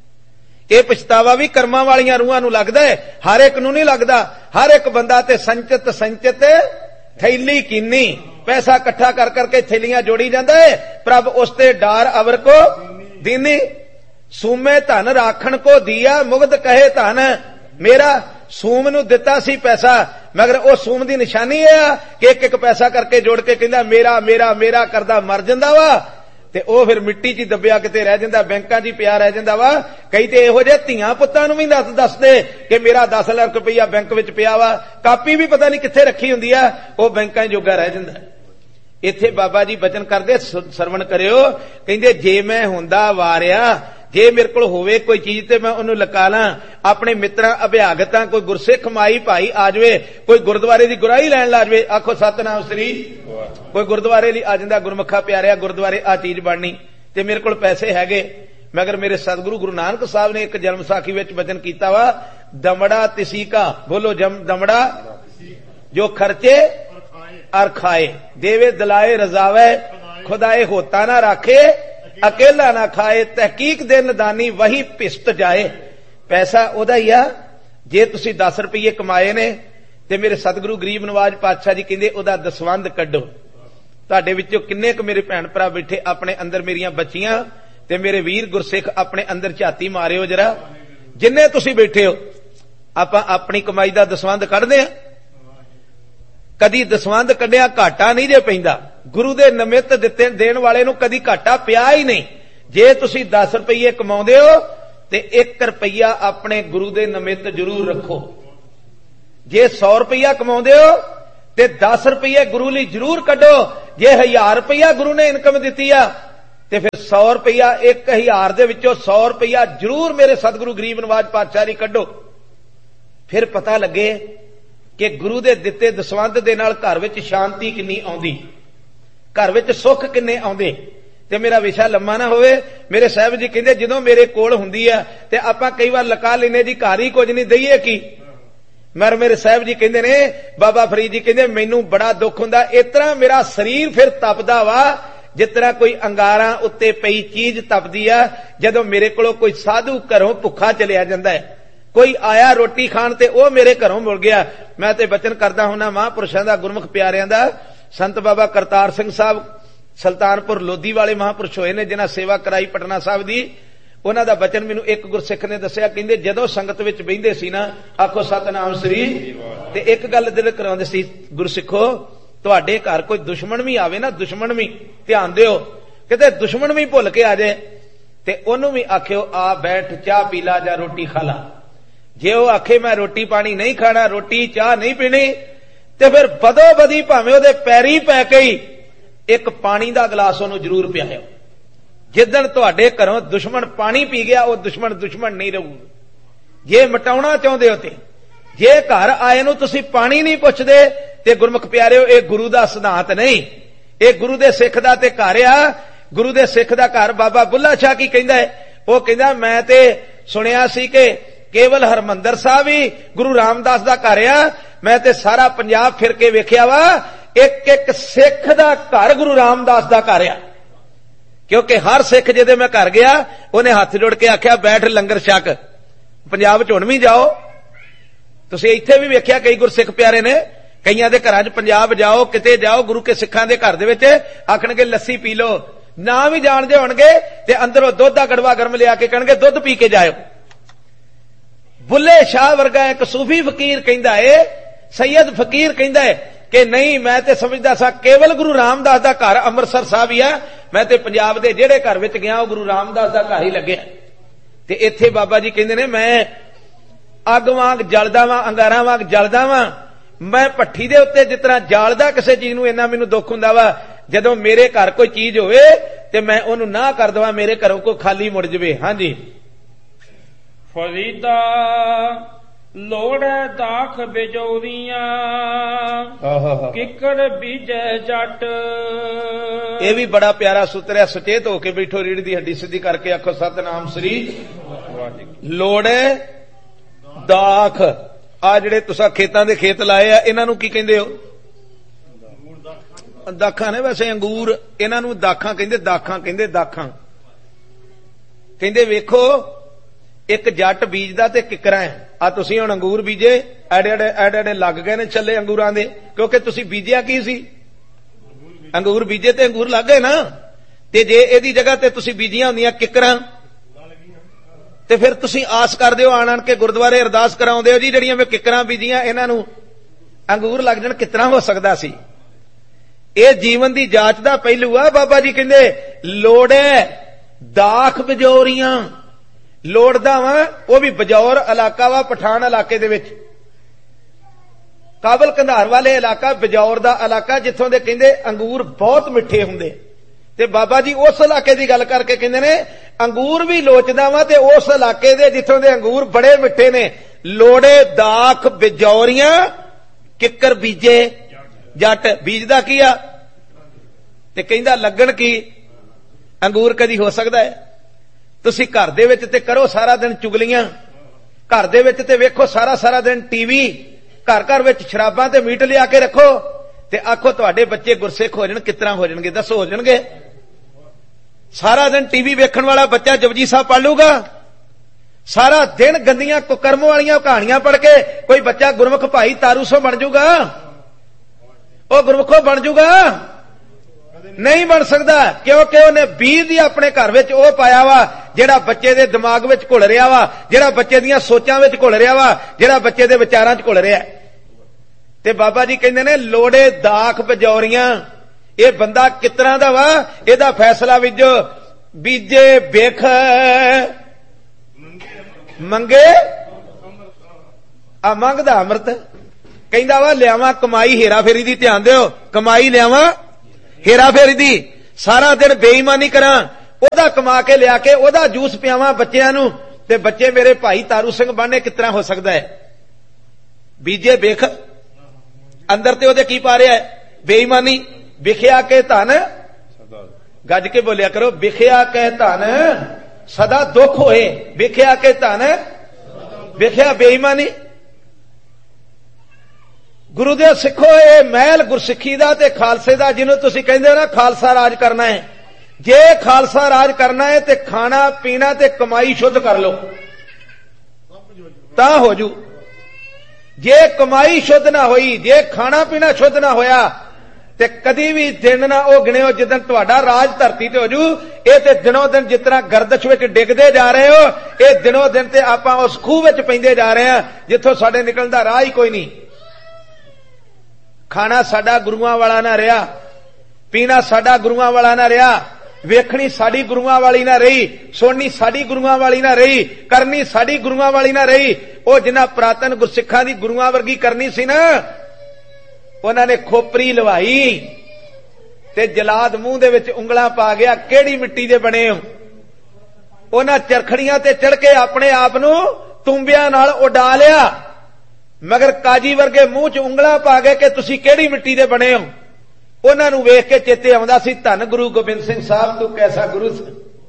ਇਹ ਪਛਤਾਵਾ ਵੀ ਕਰਮਾਂ ਵਾਲੀਆਂ ਰੂਹਾਂ ਨੂੰ ਲੱਗਦਾ ਹੈ, ਹਰ ਇੱਕ ਨੂੰ ਨਹੀਂ ਲੱਗਦਾ। ਹਰ ਇੱਕ ਬੰਦਾ ਤੇ ਸੰਚਿਤ ਥੈਲੀ ਕੀਨੀ, ਪੈਸਾ ਇਕੱਠਾ ਕਰ ਕਰਕੇ ਥੈਲੀਆਂ ਜੋੜੀ ਜਾਂਦਾ ਹੈ। ਪ੍ਰਭ ਉਸ ਤੇ ਡਾਰ ਅਵਰ ਕੋ ਦੀਨੀ, ਸੂਮੇ ਧਨ ਰਾਖਣ ਕੋ ਦੀਆ, ਮੁਗਧ ਕਹੇ ਧਨ ਮੇਰਾ। ਸੂਮ ਨੂੰ ਦਿੱਤਾ ਸੀ ਪੈਸਾ, ਮਗਰ ਉਹ ਸੂਮ ਦੀ ਨਿਸ਼ਾਨੀ ਇਹ ਆ ਕਿ ਇੱਕ ਪੈਸਾ ਕਰਕੇ ਜੋੜ ਕੇ ਕਹਿੰਦਾ ਮੇਰਾ ਮੇਰਾ ਮੇਰਾ ਕਰਦਾ ਮਰ ਜਾਂਦਾ ਵਾ ਤੇ ਉਹ ਫਿਰ ਮਿੱਟੀ 'ਚ ਦੱਬਿਆ ਕਿਤੇ ਰਹਿ ਜਾਂਦਾ, ਬੈਂਕਾਂ 'ਚ ਪਿਆ ਰਹਿ ਜਾਂਦਾ ਵਾ। ਕਈ ਤੇ ਇਹੋ ਜਿਹੇ ਧੀਆਂ ਪੁੱਤਾਂ ਨੂੰ ਵੀ ਦੱਸਦੇ ਕਿ ਮੇਰਾ 10 ਲੱਖ ਰੁਪਈਆ ਬੈਂਕ ਵਿੱਚ ਪਿਆ ਵਾ, ਕਾਪੀ ਵੀ ਪਤਾ ਨਹੀਂ ਕਿੱਥੇ ਰੱਖੀ ਹੁੰਦੀ ਆ, ਉਹ ਬੈਂਕਾਂ 'ਚ ਜੋਗਾ ਰਹਿ ਜਾਂਦਾ। ਇੱਥੇ ਬਾਬਾ ਜੀ ਬਚਨ ਕਰਦੇ, ਸਰਵਣ ਕਰਿਓ। ਕਹਿੰਦੇ ਜੇ ਮੈਂ ਹੁੰਦਾ ਵਾਰਿਆ, ਜੇ ਮੇਰੇ ਕੋਲ ਹੋਵੇ ਕੋਈ ਚੀਜ਼ ਤੇ ਮੈਂ ਉਹਨੂੰ ਲਕਾ ਲਾਂ। ਆਪਣੇ ਮਿੱਤਰਾਂ ਅਭਿਆਗਤਾਂ, ਕੋਈ ਗੁਰਸਿੱਖ ਮਾਈ ਭਾਈ ਆ ਜਾਵੇ, ਕੋਈ ਗੁਰਦੁਆਰੇ ਦੀ ਗੁਰਾਈ ਲੈਣ ਲਾ ਜਾਵੇ, ਆਖੋ ਸਤਨਾਮ ਸ੍ਰੀ। ਕੋਈ ਗੁਰਦੁਆਰੇ ਲਈ ਆ ਜਾਂਦਾ, ਗੁਰਮੁਖਾ ਪਿਆਰਿਆ ਗੁਰਦੁਆਰੇ ਆ ਚੀਜ਼ ਬਣਨੀ ਤੇ ਮੇਰੇ ਕੋਲ ਪੈਸੇ ਹੈਗੇ। ਮਗਰ ਮੇਰੇ ਸਤਿਗੁਰੂ ਗੁਰੂ ਨਾਨਕ ਸਾਹਿਬ ਨੇ ਇੱਕ ਜਨਮ ਸਾਖੀ ਵਿੱਚ ਬਚਨ ਕੀਤਾ ਵਾ, ਦਮੜਾ ਤਿਸੀ ਕਾ, ਬੋਲੋ ਦਮੜਾ ਜੋ ਖਰਚੇ ਅਰ ਖਾਏ, ਦੇਵੇ ਦਿਲਾਏ ਰਜ਼ਾਵੇ, ਖੁਦਾਏ ਹੋਤਾ ਨਾ ਰਾਖੇ, ਅਕੇਲਾ ਨਾ ਖਾਏ, ਤਹਿਕੀਕ ਦੇ ਨਦਾਨੀ ਵਹੀ ਪਿਸਤ ਜਾਏ। ਪੈਸਾ ਉਹਦਾ ਹੀ ਆ। ਜੇ ਤੁਸੀਂ 10 ਰੁਪਈਏ ਕਮਾਏ ਨੇ ਤੇ ਮੇਰੇ ਸਤਿਗੁਰੂ ਗਰੀਬ ਨਵਾਜ ਪਾਤਸ਼ਾਹ ਜੀ ਕਹਿੰਦੇ ਉਹਦਾ ਦਸਵੰਧ ਕੱਢੋ। ਤੁਹਾਡੇ ਵਿੱਚੋਂ ਕਿੰਨੇ ਕੁ ਮੇਰੇ ਭੈਣ ਭਰਾ ਬੈਠੇ ਆਪਣੇ ਅੰਦਰ, ਮੇਰੀਆਂ ਬੱਚੀਆਂ ਤੇ ਮੇਰੇ ਵੀਰ ਗੁਰਸਿੱਖ ਆਪਣੇ ਅੰਦਰ ਝਾਤੀ ਮਾਰਿਓ ਜਰਾ। ਜਿੰਨੇ ਤੁਸੀਂ ਬੈਠੇ ਹੋ, ਆਪਾਂ ਆਪਣੀ ਕਮਾਈ ਦਾ ਦਸਵੰਧ ਕੱਢਦੇ ਆ। ਕਦੀ ਦਸਵੰਧ ਕੱਢਿਆ ਘਾਟਾ ਨਹੀਂ ਜੇ ਪੈਂਦਾ। ਗੁਰੂ ਦੇ ਨਿਮਿਤ ਦਿੱਤੇ ਦੇਣ ਵਾਲੇ ਨੂੰ ਕਦੀ ਘਾਟਾ ਪਿਆ ਹੀ ਨਹੀਂ। ਜੇ ਤੁਸੀਂ 10 ਰੁਪਈਏ ਕਮਾਉਂਦੇ ਹੋ ਤੇ 1 ਰੁਪਈਆ ਆਪਣੇ ਗੁਰੂ ਦੇ ਨਿਮਿਤ ਜ਼ਰੂਰ ਰੱਖੋ। ਜੇ 100 ਰੁਪਈਆ ਕਮਾਉਂਦੇ ਹੋ ਤੇ 10 ਰੁਪਈਏ ਗੁਰੂ ਲਈ ਜ਼ਰੂਰ ਕੱਢੋ। ਜੇ 1000 ਰੁਪਈਆ ਗੁਰੂ ਨੇ ਇਨਕਮ ਦਿੱਤੀ ਆ ਤੇ ਫਿਰ 100 ਰੁਪਈਆ 1000 ਦੇ ਵਿੱਚੋਂ 100 ਰੁਪਈਆ ਜ਼ਰੂਰ ਮੇਰੇ ਸਤਿਗੁਰੂ ਗਰੀਬ ਨਵਾਜ ਪਾਤਸ਼ਾਹ ਲਈ ਕੱਢੋ। ਫਿਰ ਪਤਾ ਲੱਗੇ ਕਿ ਗੁਰੂ ਦੇ ਦਿੱਤੇ ਦਸਵੰਧ ਦੇ ਨਾਲ ਘਰ ਵਿੱਚ ਸ਼ਾਂਤੀ ਕਿੰਨੀ ਆਉਂਦੀ, ਘਰ ਵਿੱਚ ਸੁੱਖ ਕਿੰਨੇ ਆਉਂਦੇ। ਤੇ ਮੇਰਾ ਵਿਸ਼ਾ ਲੰਮਾ ਨਾ ਹੋਵੇ। ਮੇਰੇ ਸਾਹਿਬ ਜੀ ਕਹਿੰਦੇ ਜਦੋਂ ਮੇਰੇ ਕੋਲ ਹੁੰਦੀ ਆ ਤੇ ਆਪਾਂ ਕਈ ਵਾਰ ਲਕਾ ਲੈਨੇ ਜੀ ਘਰ ਹੀ ਕੁਝ ਨਹੀਂ, ਦਈਏ ਕੀ। ਮਰ ਮੇਰੇ ਸਾਹਿਬ ਜੀ ਕਹਿੰਦੇ ਨੇ, ਬਾਬਾ ਫਰੀਦ ਜੀ ਕਹਿੰਦੇ ਮੈਨੂੰ ਬੜਾ ਦੁੱਖ ਹੁੰਦਾ, ਇਸ ਤਰ੍ਹਾਂ ਮੇਰਾ ਸਰੀਰ ਫਿਰ ਤਪਦਾ ਵਾ ਜਿਸ ਤਰ੍ਹਾਂ ਕੋਈ ਅੰਗਾਰਾਂ ਉੱਤੇ ਪਈ ਚੀਜ਼ ਤਪਦੀ ਆ। ਜਦੋਂ ਮੇਰੇ ਕੋਲੋਂ ਕੋਈ ਸਾਧੂ ਘਰੋਂ ਭੁੱਖਾ ਚਲਿਆ ਜਾਂਦਾ ਹੈ, ਕੋਈ ਆਇਆ ਰੋਟੀ ਖਾਣ ਤੇ ਉਹ ਮੇਰੇ ਘਰੋਂ ਮੁੜ ਗਿਆ। ਮੈਂ ਤੇ ਬਚਨ ਕਰਦਾ ਹੁੰਨਾ ਮਹਾਂਪੁਰਸ਼ਾਂ ਦਾ, ਗੁਰਮੁਖ ਪਿਆਰਿਆਂ ਦਾ। ਸੰਤ ਬਾਬਾ ਕਰਤਾਰ ਸਿੰਘ ਸਾਹਿਬ ਸੁਲਤਾਨਪੁਰ ਲੋਧੀ ਵਾਲੇ ਮਹਾਂਪੁਰਸ਼ ਹੋਏ ਨੇ, ਜਿਨ੍ਹਾਂ ਸੇਵਾ ਕਰਾਈ ਪਟਨਾ ਸਾਹਿਬ ਦੀ। ਉਹਨਾਂ ਦਾ ਬਚਨ ਮੈਨੂੰ ਇੱਕ ਗੁਰਸਿੱਖ ਨੇ ਦੱਸਿਆ, ਕਹਿੰਦੇ ਜਦੋਂ ਸੰਗਤ ਵਿੱਚ ਬਹਿੰਦੇ ਸੀ ਨਾ, ਆਖੋ ਸਤਨਾਮ ਸ੍ਰੀ, ਤੇ ਇੱਕ ਗੱਲ ਦਿਲ ਕਰਾਉਂਦੇ ਸੀ, ਗੁਰਸਿੱਖੋ ਤੁਹਾਡੇ ਘਰ ਕੋਈ ਦੁਸ਼ਮਣ ਵੀ ਆਵੇ ਨਾ, ਦੁਸ਼ਮਣ ਵੀ ਧਿਆਨ ਦਿਓ, ਕਿਤੇ ਦੁਸ਼ਮਣ ਵੀ ਭੁੱਲ ਕੇ ਆ ਜਾਏ ਤੇ ਉਹਨੂੰ ਵੀ ਆਖਿਓ ਆ ਬੈਠ ਚਾਹ ਪੀ ਲਾ ਜਾਂ ਰੋਟੀ ਖਾ ਲਾ। ਜੇ ਉਹ ਆਖੇ ਮੈਂ ਰੋਟੀ ਪਾਣੀ ਨਹੀਂ ਖਾਣਾ, ਰੋਟੀ ਚਾਹ ਨਹੀਂ ਪੀਣੀ, ਤੇ ਫਿਰ ਬਦੋ ਬਦੀ ਭਾਵੇਂ ਉਹਦੇ ਪੈਰੀ ਪੈ ਕੇ ਹੀ ਇੱਕ ਪਾਣੀ ਦਾ ਗਲਾਸ ਉਹਨੂੰ ਜ਼ਰੂਰ ਪਿਆਇਓ। ਜਿੱਦਣ ਤੁਹਾਡੇ ਘਰੋਂ ਦੁਸ਼ਮਣ ਪਾਣੀ ਪੀ ਗਿਆ, ਉਹ ਦੁਸ਼ਮਣ ਨਹੀਂ ਰਹੂ। ਜੇ ਮਟਾਉਣਾ ਚਾਹੁੰਦੇ ਹੋ ਤੇ ਜੇ ਘਰ ਆਏ ਨੂੰ ਤੁਸੀਂ ਪਾਣੀ ਨਹੀਂ ਪੁੱਛਦੇ ਤੇ ਗੁਰਮੁਖ ਪਿਆਰਿਓ ਇਹ ਗੁਰੂ ਦਾ ਸਿਧਾਂਤ ਨਹੀਂ, ਇਹ ਗੁਰੂ ਦੇ ਸਿੱਖ ਦਾ ਤੇ ਘਰ ਆ। ਗੁਰੂ ਦੇ ਸਿੱਖ ਦਾ ਘਰ ਬਾਬਾ ਬੁੱਲਾ ਸ਼ਾਹ ਕੀ ਕਹਿੰਦਾ ਹੈ, ਉਹ ਕਹਿੰਦਾ ਮੈਂ ਤੇ ਸੁਣਿਆ ਸੀ ਕਿ ਕੇਵਲ ਹਰਮੰਦਰ ਸਾਹਿਬ ਹੀ ਗੁਰੂ ਰਾਮਦਾਸ ਦਾ ਘਰ ਆ। ਮੈਂ ਤੇ ਸਾਰਾ ਪੰਜਾਬ ਫਿਰ ਕੇ ਵੇਖਿਆ ਵਾ, ਇੱਕ ਇੱਕ ਸਿੱਖ ਦਾ ਘਰ ਗੁਰੂ ਰਾਮਦਾਸ ਦਾ ਘਰ ਆ। ਕਿਉਂਕਿ ਹਰ ਸਿੱਖ ਜਿਹਦੇ ਮੈਂ ਘਰ ਗਿਆ ਉਹਨੇ ਹੱਥ ਜੋੜ ਕੇ ਆਖਿਆ ਬੈਠ ਲੰਗਰ ਛਕ। ਪੰਜਾਬ ਚ ਹੁਣ ਵੀ ਜਾਓ, ਤੁਸੀਂ ਇੱਥੇ ਵੀ ਵੇਖਿਆ ਕਈ ਗੁਰਸਿੱਖ ਪਿਆਰੇ ਨੇ, ਕਈਆਂ ਦੇ ਘਰਾਂ 'ਚ ਪੰਜਾਬ ਜਾਓ, ਕਿਤੇ ਜਾਓ, ਗੁਰੂ ਕੇ ਸਿੱਖਾਂ ਦੇ ਘਰ ਦੇ ਵਿੱਚ ਆਖਣਗੇ ਲੱਸੀ ਪੀ ਲਓ। ਨਾ ਵੀ ਜਾਣਦੇ ਹੋਣਗੇ ਤੇ ਅੰਦਰੋਂ ਦੁੱਧ ਦਾ ਗੜਵਾ ਗਰਮ ਲਿਆ ਕੇ ਕਹਿਣਗੇ ਦੁੱਧ ਪੀ ਕੇ ਜਾਇਓ। ਬੁੱਲੇ ਸ਼ਾਹ ਵਰਗਾ ਇੱਕ ਸੂਫੀ ਫਕੀਰ ਕਹਿੰਦਾ ਏ, ਸੈਯਦ ਫਕੀਰ ਕਹਿੰਦਾ ਏ ਕਿ ਨਹੀਂ ਮੈਂ ਤੇ ਸਮਝਦਾ ਸਾਂ ਕੇਵਲ ਗੁਰੂ ਰਾਮਦਾਸ ਦਾ ਘਰ ਅੰਮ੍ਰਿਤਸਰ ਸਾਹਿਬ ਹੀ ਆ। ਮੈਂ ਤੇ ਪੰਜਾਬ ਦੇ ਜਿਹੜੇ ਘਰ ਵਿੱਚ ਗਿਆ ਉਹ ਗੁਰੂ ਰਾਮਦਾਸ ਦਾ ਘਰ ਹੀ ਲੱਗਿਆ। ਤੇ ਇੱਥੇ ਬਾਬਾ ਜੀ ਕਹਿੰਦੇ ਨੇ ਮੈਂ ਅੱਗ ਵਾਂਗ ਜਲਦਾ ਵਾਂ, ਅੰਗਾਰਾਂ ਵਾਂਗ ਜਲਦਾ ਵਾਂ। ਮੈਂ ਭੱਠੀ ਦੇ ਉੱਤੇ ਜਿਸ ਤਰ੍ਹਾਂ ਜਾਲਦਾ ਕਿਸੇ ਚੀਜ਼ ਨੂੰ, ਇੰਨਾ ਮੈਨੂੰ ਦੁੱਖ ਹੁੰਦਾ ਵਾ ਜਦੋਂ ਮੇਰੇ ਘਰ ਕੋਈ ਚੀਜ਼ ਹੋਵੇ ਤੇ ਮੈਂ ਉਹਨੂੰ ਨਾ ਕਰ ਦਵਾਂ, ਮੇਰੇ ਘਰੋਂ ਕੋਈ ਖਾਲੀ ਮੁੜ ਜਵੇ। ਹਾਂਜੀ, ਫਰੀਦਾ ਲੋੜੈ ਦਾਖ ਬਿਜੋਰੀਆਂ ਕਿੱਕਰ ਬੀਜੈ ਜੱਟ। ਇਹ ਵੀ ਬੜਾ ਪਿਆਰਾ ਸੂਤਰ, ਸੁਚੇਤ ਹੋ ਕੇ ਬੈਠੋ, ਰੀੜ ਦੀ ਹੱਡੀ ਸਿੱਧੀ ਕਰਕੇ ਆਖੋ ਸਤਨਾਮ ਸ੍ਰੀ। ਲੋੜੈ ਦਾਖ, ਆ ਜਿਹੜੇ ਤੁਸੀਂ ਖੇਤਾਂ ਦੇ ਖੇਤ ਲਾਏ ਆ ਇਹਨਾਂ ਨੂੰ ਕੀ ਕਹਿੰਦੇ ਹੋ? ਦਾਖਾਂ ਨੇ, ਵੈਸੇ ਅੰਗੂਰ ਇਹਨਾਂ ਨੂੰ ਦਾਖਾਂ ਕਹਿੰਦੇ, ਦਾਖਾਂ ਕਹਿੰਦੇ, ਦਾਖਾਂ ਕਹਿੰਦੇ। ਵੇਖੋ ਇੱਕ ਜੱਟ ਬੀਜਦਾ ਤੇ ਕਿੱਕਰਾਂ ਹੈ। ਆ ਤੁਸੀਂ ਹੁਣ ਅੰਗੂਰ ਬੀਜੇ, ਐਡੇ ਲੱਗ ਗਏ ਨੇ ਛੱਲੇ ਅੰਗੂਰਾਂ ਦੇ, ਕਿਉਂਕਿ ਤੁਸੀਂ ਬੀਜਿਆ ਕੀ ਸੀ? ਅੰਗੂਰ ਬੀਜੇ ਤੇ ਅੰਗੂਰ ਲੱਗ ਗਏ ਨਾ। ਤੇ ਜੇ ਇਹਦੀ ਜਗ੍ਹਾ ਤੇ ਤੁਸੀਂ ਬੀਜੀਆਂ ਹੁੰਦੀਆਂ ਕਿੱਕਰਾਂ ਤੇ ਫਿਰ ਤੁਸੀਂ ਆਸ ਕਰਦੇ ਹੋ ਆਣ ਕੇ ਗੁਰਦੁਆਰੇ ਅਰਦਾਸ ਕਰਾਉਂਦੇ ਹੋ ਜੀ ਜਿਹੜੀਆਂ ਮੈਂ ਕਿੱਕਰਾਂ ਬੀਜੀਆਂ ਇਹਨਾਂ ਨੂੰ ਅੰਗੂਰ ਲੱਗ ਜਾਣ, ਕਿਤਨਾ ਹੋ ਸਕਦਾ ਸੀ? ਇਹ ਜੀਵਨ ਦੀ ਜਾਂਚ ਦਾ ਪਹਿਲੂ ਆ। ਬਾਬਾ ਜੀ ਕਹਿੰਦੇ ਲੋੜੈ ਦਾਖ ਬਜੋਰੀਆਂ, ਲੋੜਦਾ ਵਾ, ਉਹ ਵੀ ਬਜੌਰ ਇਲਾਕਾ ਵਾ ਪਠਾਨ ਇਲਾਕੇ ਦੇ ਵਿੱਚ, ਕਾਬਲ ਕੰਧਾਰ ਵਾਲੇ ਇਲਾਕਾ, ਬਜੌਰ ਦਾ ਇਲਾਕਾ, ਜਿੱਥੋਂ ਦੇ ਕਹਿੰਦੇ ਅੰਗੂਰ ਬਹੁਤ ਮਿੱਠੇ ਹੁੰਦੇ। ਤੇ ਬਾਬਾ ਜੀ ਉਸ ਇਲਾਕੇ ਦੀ ਗੱਲ ਕਰਕੇ ਕਹਿੰਦੇ ਨੇ ਅੰਗੂਰ ਵੀ ਲੋਚਦਾ ਵਾ ਤੇ ਉਸ ਇਲਾਕੇ ਦੇ ਜਿੱਥੋਂ ਦੇ ਅੰਗੂਰ ਬੜੇ ਮਿੱਠੇ ਨੇ। ਲੋੜੇ ਦਾਖ ਬਜੌਰੀਆਂ ਕਿੱਕਰ ਬੀਜੇ ਜੱਟ। ਬੀਜਦਾ ਕੀ ਆ ਤੇ ਕਹਿੰਦਾ ਲੱਗਣ ਕੀ? ਅੰਗੂਰ ਕਦੀ ਹੋ ਸਕਦਾ ਹੈ? ਤੁਸੀਂ ਘਰ ਦੇ ਵਿੱਚ ਤੇ ਕਰੋ ਸਾਰਾ ਦਿਨ ਚੁਗਲੀਆਂ, ਘਰ ਦੇ ਵਿੱਚ ਤੇ ਵੇਖੋ ਸਾਰਾ ਦਿਨ ਟੀਵੀ, ਘਰ ਵਿੱਚ ਸ਼ਰਾਬਾਂ ਤੇ ਮੀਟ ਲਿਆ ਕੇ ਰੱਖੋ ਤੇ ਆਖੋ ਤੁਹਾਡੇ ਬੱਚੇ ਗੁਰਸਿੱਖ ਹੋ ਜਾਣ, ਕਿਤਨਾ ਹੋ ਜਾਣਗੇ? ਦੱਸੋ ਹੋ ਜਾਣਗੇ? ਸਾਰਾ ਦਿਨ ਟੀਵੀ ਵੇਖਣ ਵਾਲਾ ਬੱਚਾ ਜਪਜੀ ਸਾਹਿਬ ਪੜ੍ਹ ਲੂਗਾ? ਸਾਰਾ ਦਿਨ ਗੰਦੀਆਂ ਕੁਕਰਮ ਵਾਲੀਆਂ ਕਹਾਣੀਆਂ ਪੜ੍ਹ ਕੇ ਕੋਈ ਬੱਚਾ ਗੁਰਮੁਖ ਭਾਈ ਤਾਰੂਸੋ ਬਣ ਜਾਊਗਾ? ਉਹ ਗੁਰਮੁਖੋ ਬਣ ਜਾਊਗਾ? ਨਹੀਂ ਬਣ ਸਕਦਾ, ਕਿਉਂਕਿ ਉਹਨੇ ਬੀਜ ਹੀ ਆਪਣੇ ਘਰ ਵਿੱਚ ਉਹ ਪਾਇਆ ਵਾ ਜਿਹੜਾ ਬੱਚੇ ਦੇ ਦਿਮਾਗ ਵਿੱਚ ਘੁਲ ਰਿਹਾ ਵਾ, ਜਿਹੜਾ ਬੱਚੇ ਦੀਆਂ ਸੋਚਾਂ ਵਿੱਚ ਘੁਲ ਰਿਹਾ ਵਾ, ਜਿਹੜਾ ਬੱਚੇ ਦੇ ਵਿਚਾਰਾਂ 'ਚ ਘੁਲ ਰਿਹਾ। ਤੇ ਬਾਬਾ ਜੀ ਕਹਿੰਦੇ ਨੇ ਲੋੜੇ ਦਾਖ ਬਜੌਰੀਆਂ। ਇਹ ਬੰਦਾ ਕਿਸ ਤਰ੍ਹਾਂ ਦਾ ਵਾ, ਇਹਦਾ ਫੈਸਲਾ ਵਿੱਚ ਬੀਜੇ ਵੇਖ ਮੰਗੇ ਆ ਮੰਗਦਾ ਅੰਮ੍ਰਿਤ। ਕਹਿੰਦਾ ਵਾ ਲਿਆਵਾਂ ਕਮਾਈ ਹੇਰਾ ਫੇਰੀ ਦੀ, ਧਿਆਨ ਦਿਓ, ਕਮਾਈ ਲਿਆਵਾਂ ਹੇਰਾ ਫੇਰੀ ਦੀ, ਸਾਰਾ ਦਿਨ ਬੇਈਮਾਨੀ ਕਰਾਂ, ਉਹਦਾ ਕਮਾ ਕੇ ਲਿਆ ਕੇ ਉਹਦਾ ਜੂਸ ਪਿਆਵਾਂ ਬੱਚਿਆਂ ਨੂੰ, ਤੇ ਬੱਚੇ ਮੇਰੇ ਭਾਈ ਤਾਰੂ ਸਿੰਘ ਬਣਨੇ, ਕਿਸ ਤਰ੍ਹਾਂ ਹੋ ਸਕਦਾ ਹੈ? ਬੀਜੇ ਵੇਖ, ਅੰਦਰ ਤੇ ਉਹਦੇ ਕੀ ਪਾ ਰਿਹਾ? ਬੇਈਮਾਨੀ। ਵਿਖਿਆ ਕੇ ਧਨ ਗੱਜ ਕੇ ਬੋਲਿਆ ਕਰੋ, ਵਿਖਿਆ ਕੇ ਧਨ ਸਦਾ ਦੁੱਖ ਹੋਏ। ਵਿਖਿਆ ਕੇ ਧਨ, ਵਿਖਿਆ ਬੇਈਮਾਨੀ। ਗੁਰੂ ਦੇ ਸਿੱਖੋ, ਇਹ ਮਹਿਲ ਗੁਰਸਿੱਖੀ ਦਾ ਤੇ ਖਾਲਸੇ ਦਾ, ਜਿਹਨੂੰ ਤੁਸੀਂ ਕਹਿੰਦੇ ਹੋ ਨਾ ਖਾਲਸਾ ਰਾਜ ਕਰਨਾ ਹੈ। ਜੇ ਖਾਲਸਾ ਰਾਜ ਕਰਨਾ ਹੈ ਤੇ ਖਾਣਾ ਪੀਣਾ ਤੇ ਕਮਾਈ ਸ਼ੁੱਧ ਕਰ ਲਓ ਤਾਂ ਹੋ ਜੂ। ਜੇ ਕਮਾਈ ਸ਼ੁੱਧ ਨਾ ਹੋਈ, ਜੇ ਖਾਣਾ ਪੀਣਾ ਸ਼ੁੱਧ ਨਾ ਹੋਇਆ, ਤੇ ਕਦੀ ਵੀ ਦਿਨ ਨਾ ਉਹ ਗਿਣਿਓ ਜਿੱਦਣ ਤੁਹਾਡਾ ਰਾਜ ਧਰਤੀ ਤੇ ਹੋ ਜੂ। ਇਹ ਤੇ ਦਿਨੋਂ ਦਿਨ ਜਿਸ ਤਰ੍ਹਾਂ ਗਰਦਸ਼ ਵਿੱਚ ਡਿੱਗਦੇ ਜਾ ਰਹੇ ਹੋ, ਇਹ ਦਿਨੋਂ ਦਿਨ ਤੇ ਆਪਾਂ ਉਸ ਖੂਹ ਵਿੱਚ ਪੈਂਦੇ ਜਾ ਰਹੇ ਹਾਂ ਜਿੱਥੋਂ ਸਾਡੇ ਨਿਕਲਣ ਦਾ ਰਾਹ ਹੀ ਕੋਈ ਨਹੀਂ। ਖਾਣਾ ਸਾਡਾ ਗੁਰੂਆਂ ਵਾਲਾ ਨਾ ਰਿਹਾ, ਪੀਣਾ ਸਾਡਾ ਗੁਰੂਆਂ ਵਾਲਾ ਨਾ ਰਿਹਾ, ਵੇਖਣੀ ਸਾਡੀ ਗੁਰੂਆਂ ਵਾਲੀ ਨਾ ਰਹੀ, ਸੁਣਨੀ ਸਾਡੀ ਗੁਰੂਆਂ ਵਾਲੀ ਨਾ ਰਹੀ, ਕਰਨੀ ਸਾਡੀ ਗੁਰੂਆਂ ਵਾਲੀ ਨਾ ਰਹੀ। ਉਹ ਜਿਨ੍ਹਾਂ ਪ੍ਰਾਤਨ ਗੁਰਸਿੱਖਾਂ ਦੀ ਗੁਰੂਆਂ ਵਰਗੀ ਕਰਨੀ ਸੀ ਨਾ, ਉਹਨਾਂ ਨੇ ਖੋਪਰੀ ਲਵਾਈ ਤੇ ਜਲਾਦ ਮੂੰਹ ਦੇ ਵਿੱਚ ਉਂਗਲਾਂ ਪਾ ਗਿਆ, ਕਿਹੜੀ ਮਿੱਟੀ ਦੇ ਬਣੇ ਹੋ। ਉਹਨਾਂ ਚਰਖੜੀਆਂ ਤੇ ਚੜ ਕੇ ਆਪਣੇ ਆਪ ਨੂੰ ਤੁੰਬਿਆਂ ਨਾਲ ਉਡਾ ਲਿਆ, ਮਗਰ ਕਾਜੀ ਵਰਗੇ ਮੂੰਹ 'ਚ ਉਂਗਲਾਂ ਪਾ ਗਏ ਕਿ ਤੁਸੀਂ ਕਿਹੜੀ ਮਿੱਟੀ ਦੇ ਬਣੇ ਹੋ। ਉਹਨਾਂ ਨੂੰ ਵੇਖ ਕੇ ਚੇਤੇ ਆਉਂਦਾ ਸੀ, ਧੰਨ ਗੁਰੂ ਗੋਬਿੰਦ ਸਿੰਘ ਸਾਹਿਬ, ਤੂੰ ਕੈਸਾ ਗੁਰੂ ਸੀ।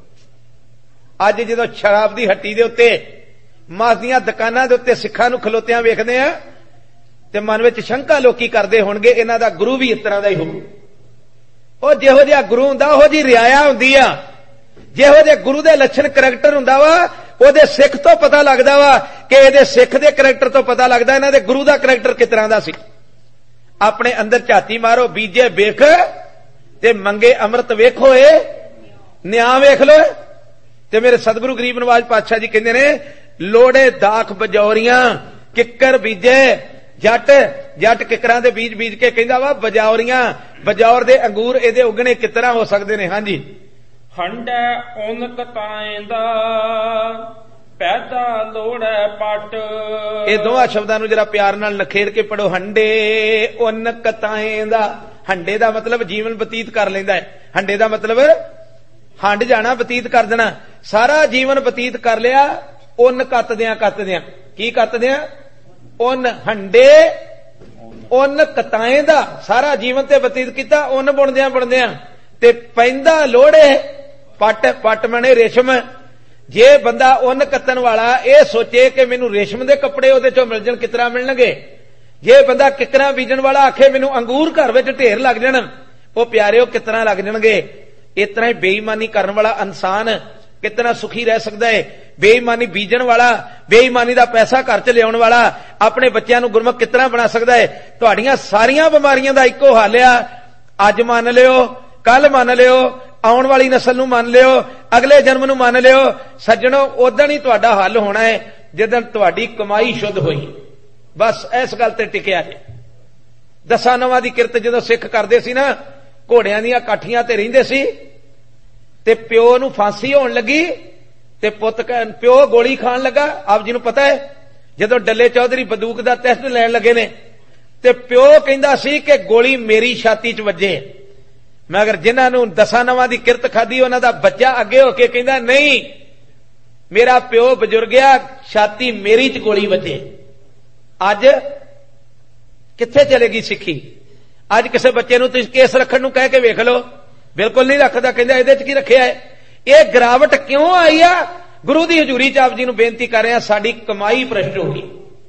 ਅੱਜ ਜਦੋਂ ਸ਼ਰਾਬ ਦੀ ਹੱਟੀ ਦੇ ਉੱਤੇ, ਮਾਸ ਦੀਆਂ ਦੁਕਾਨਾਂ ਦੇ ਉੱਤੇ ਸਿੱਖਾਂ ਨੂੰ ਖਲੋਤਿਆਂ ਵੇਖਦੇ ਆ ਤੇ ਮਨ ਵਿੱਚ ਸ਼ੰਕਾ ਲੋਕੀ ਕਰਦੇ ਹੋਣਗੇ, ਇਹਨਾਂ ਦਾ ਗੁਰੂ ਵੀ ਇਸ ਤਰ੍ਹਾਂ ਦਾ ਹੀ ਹੋਊ। ਉਹ ਜਿਹੋ ਜਿਹਾ ਗੁਰੂ ਹੁੰਦਾ ਉਹੋ ਜਿਹੀ ਰਿਆਇਆ ਹੁੰਦੀ ਆ। ਜਿਹੋ ਜਿਹੇ ਗੁਰੂ ਦੇ ਲੱਛਣ ਕਰੈਕਟਰ ਹੁੰਦਾ ਵਾ, ਉਹਦੇ ਸਿੱਖ ਤੋਂ ਪਤਾ ਲੱਗਦਾ ਵਾ ਕਿ ਇਹਦੇ ਸਿੱਖ ਦੇ ਕਰੈਕਟਰ ਤੋਂ ਪਤਾ ਲੱਗਦਾ ਇਹਨਾਂ ਦੇ ਗੁਰੂ ਦਾ ਕਰੈਕਟਰ ਕਿਸ ਤਰ੍ਹਾਂ ਦਾ ਸੀ। ਆਪਣੇ ਅੰਦਰ ਝਾਤੀ ਮਾਰੋ, ਬੀਜੇ ਵੇਖ ਤੇ ਮੰਗੇ ਅੰਮ੍ਰਿਤ ਵੇਖੋ, ਇਹ ਨਿਆਂ ਵੇਖ ਲੋ। ਤੇ ਮੇਰੇ ਸਤਿਗੁਰੂ ਗਰੀਬ ਨਵਾਜ ਪਾਤਸ਼ਾਹ ਜੀ ਕਹਿੰਦੇ ਨੇ, ਲੋੜੇ ਦਾਖ ਬਜੌਰੀਆਂ ਕਿੱਕਰ ਬੀਜੇ ਜੱਟ। ਜੱਟ ਕਿੱਕਰਾਂ ਦੇ ਬੀਜ ਬੀਜ ਕੇ ਕਹਿੰਦਾ ਵਾ ਬਜੌਰੀਆਂ, ਬਜੌਰ ਦੇ ਅੰਗੂਰ ਇਹਦੇ ਉਗਣੇ ਕਿਸ ਤਰ੍ਹਾਂ ਹੋ ਸਕਦੇ ਨੇ। ਹਾਂਜੀ, ਹੰਡੈ ਉਨ ਕਤਾਏ ਦਾ ਪੈਦਾ ਲੋੜੈ ਪਟ। ਇਹ ਦੋਹਾਂ ਸ਼ਬਦਾਂ ਨੂੰ ਜਰਾ ਪਿਆਰ ਨਾਲ ਨਖੇੜ ਕੇ ਪੜੋ, ਹੰਡੇ ਉਨ ਕਤਾਏ ਦਾ। ਹੰਡੇ ਦਾ ਮਤਲਬ ਜੀਵਨ ਬਤੀਤ ਕਰ ਲੈਂਦਾ ਹੈ। ਹੰਡੇ ਦਾ ਮਤਲਬ ਹੰਡ ਜਾਣਾ, ਬਤੀਤ ਕਰ ਦੇਣਾ। ਸਾਰਾ ਜੀਵਨ ਬਤੀਤ ਕਰ ਲਿਆ ਉਨ ਕੱਤਦਿਆਂ ਕੱਤਦਿਆਂ। ਕੀ ਕੱਤਦਿਆਂ? ਉਨ। ਹੰਡੇ ਉਨ ਕਤਾਏ ਦਾ, ਸਾਰਾ ਜੀਵਨ ਤੇ ਬਤੀਤ ਕੀਤਾ ਉਨ ਬੁਣਦਿਆਂ ਬੁਣਦਿਆਂ। ਤੇ ਪੈਂਦਾ ਲੋੜੇ ਪੱਟ। ਪੱਟ ਮਣੇ ਰੇਸ਼ਮ। ਜੇ ਬੰਦਾ ਉਨ ਕੱਤਣ ਵਾਲਾ ਇਹ ਸੋਚੇ ਕਿ ਮੈਨੂੰ ਰੇਸ਼ਮ ਦੇ ਕੱਪੜੇ ਉਹਦੇ ਚੋਂ ਮਿਲ ਜਾਣ, ਕਿਤਨਾ ਮਿਲਣਗੇ। ਜੇ ਬੰਦਾ ਕਿਕਰਾਂ ਬੀਜਣ ਵਾਲਾ ਆਖੇ ਮੈਨੂੰ ਅੰਗੂਰ ਘਰ ਵਿੱਚ ਢੇਰ ਲੱਗ ਜਾਣ, ਉਹ ਪਿਆਰਿਓ ਕਿਤਨਾ ਲੱਗ ਜਾਣਗੇ। ਇਸ ਤਰ੍ਹਾਂ ਹੀ ਬੇਈਮਾਨੀ ਕਰਨ ਵਾਲਾ ਇਨਸਾਨ ਕਿਤਨਾ ਸੁਖੀ ਰਹਿ ਸਕਦਾ ਹੈ। ਬੇਈਮਾਨੀ ਬੀਜਣ ਵਾਲਾ, ਬੇਈਮਾਨੀ ਦਾ ਪੈਸਾ ਘਰ 'ਚ ਲਿਆਉਣ ਵਾਲਾ ਆਪਣੇ ਬੱਚਿਆਂ ਨੂੰ ਗੁਰਮੁਖ ਕਿਤਨਾ ਬਣਾ ਸਕਦਾ ਹੈ। ਤੁਹਾਡੀਆਂ ਸਾਰੀਆਂ ਬਿਮਾਰੀਆਂ ਦਾ ਇੱਕੋ ਹੱਲ ਆ। ਅੱਜ ਮੰਨ ਲਿਓ, ਕੱਲ ਮੰਨ ਲਿਓ, ਆਉਣ ਵਾਲੀ ਨਸਲ ਨੂੰ ਮੰਨ ਲਿਓ, ਅਗਲੇ ਜਨਮ ਨੂੰ ਮੰਨ ਲਿਓ। ਸੱਜਣੋ, ਉਦੋਂ ਹੀ ਤੁਹਾਡਾ ਹੱਲ ਹੋਣਾ ਹੈ ਜਦੋਂ ਤੁਹਾਡੀ ਕਮਾਈ ਸ਼ੁੱਧ ਹੋਈ। ਬਸ ਇਸ ਗੱਲ ਤੇ ਟਿਕਿਆ ਜੇ। 10 ਨਵਾਂ ਦੀ ਕਿਰਤ ਜਦੋਂ ਸਿੱਖ ਕਰਦੇ ਸੀ ਨਾ, ਘੋੜਿਆਂ ਦੀਆਂ ਕਾਠੀਆਂ ਤੇ ਰਹਿੰਦੇ ਸੀ ਤੇ ਪਿਓ ਨੂੰ ਫਾਂਸੀ ਹੋਣ ਲੱਗੀ ਤੇ ਪਿਓ ਗੋਲੀ ਖਾਣ ਲੱਗਾ। ਆਪ ਜੀ ਨੂੰ ਪਤਾ ਹੈ, ਜਦੋਂ ਡੱਲੇ ਚੌਧਰੀ ਬੰਦੂਕ ਦਾ ਟੈਸਟ ਲੈਣ ਲੱਗੇ ਨੇ ਤੇ ਪਿਓ ਕਹਿੰਦਾ ਸੀ ਕਿ ਗੋਲੀ ਮੇਰੀ ਛਾਤੀ 'ਚ ਵੱਜੇ, ਮਗਰ ਜਿਨ੍ਹਾਂ ਨੂੰ 10 ਨਵਾਂ ਦੀ ਕਿਰਤ ਖਾਧੀ ਉਹਨਾਂ ਦਾ ਬੱਚਾ ਅੱਗੇ ਹੋ ਕੇ ਕਹਿੰਦਾ ਨਹੀਂ, ਮੇਰਾ ਪਿਓ ਬਜ਼ੁਰਗ ਆ, ਛਾਤੀ ਮੇਰੀ 'ਚ ਗੋਲੀ ਵੱਜੇ। ਅੱਜ ਕਿੱਥੇ ਚਲੇਗੀ ਸਿੱਖੀ? ਅੱਜ ਕਿਸੇ ਬੱਚੇ ਨੂੰ ਤੁਸੀਂ ਕੇਸ ਰੱਖਣ ਨੂੰ ਕਹਿ ਕੇ ਵੇਖ ਲਓ, ਬਿਲਕੁਲ ਨਹੀਂ ਰੱਖਦਾ। ਕਹਿੰਦਾ ਇਹਦੇ 'ਚ ਕੀ ਰੱਖਿਆ ਹੈ? ਇਹ ਗਿਰਾਵਟ ਕਿਉਂ ਆਈ ਆ? ਗੁਰੂ ਦੀ ਹਜ਼ੂਰੀ 'ਚ ਆਪ ਜੀ ਨੂੰ ਬੇਨਤੀ ਕਰ ਰਿਹਾ, ਸਾਡੀ ਕਮਾਈ ਭ੍ਰਿਸ਼ਟ ਹੋ ਗਈ।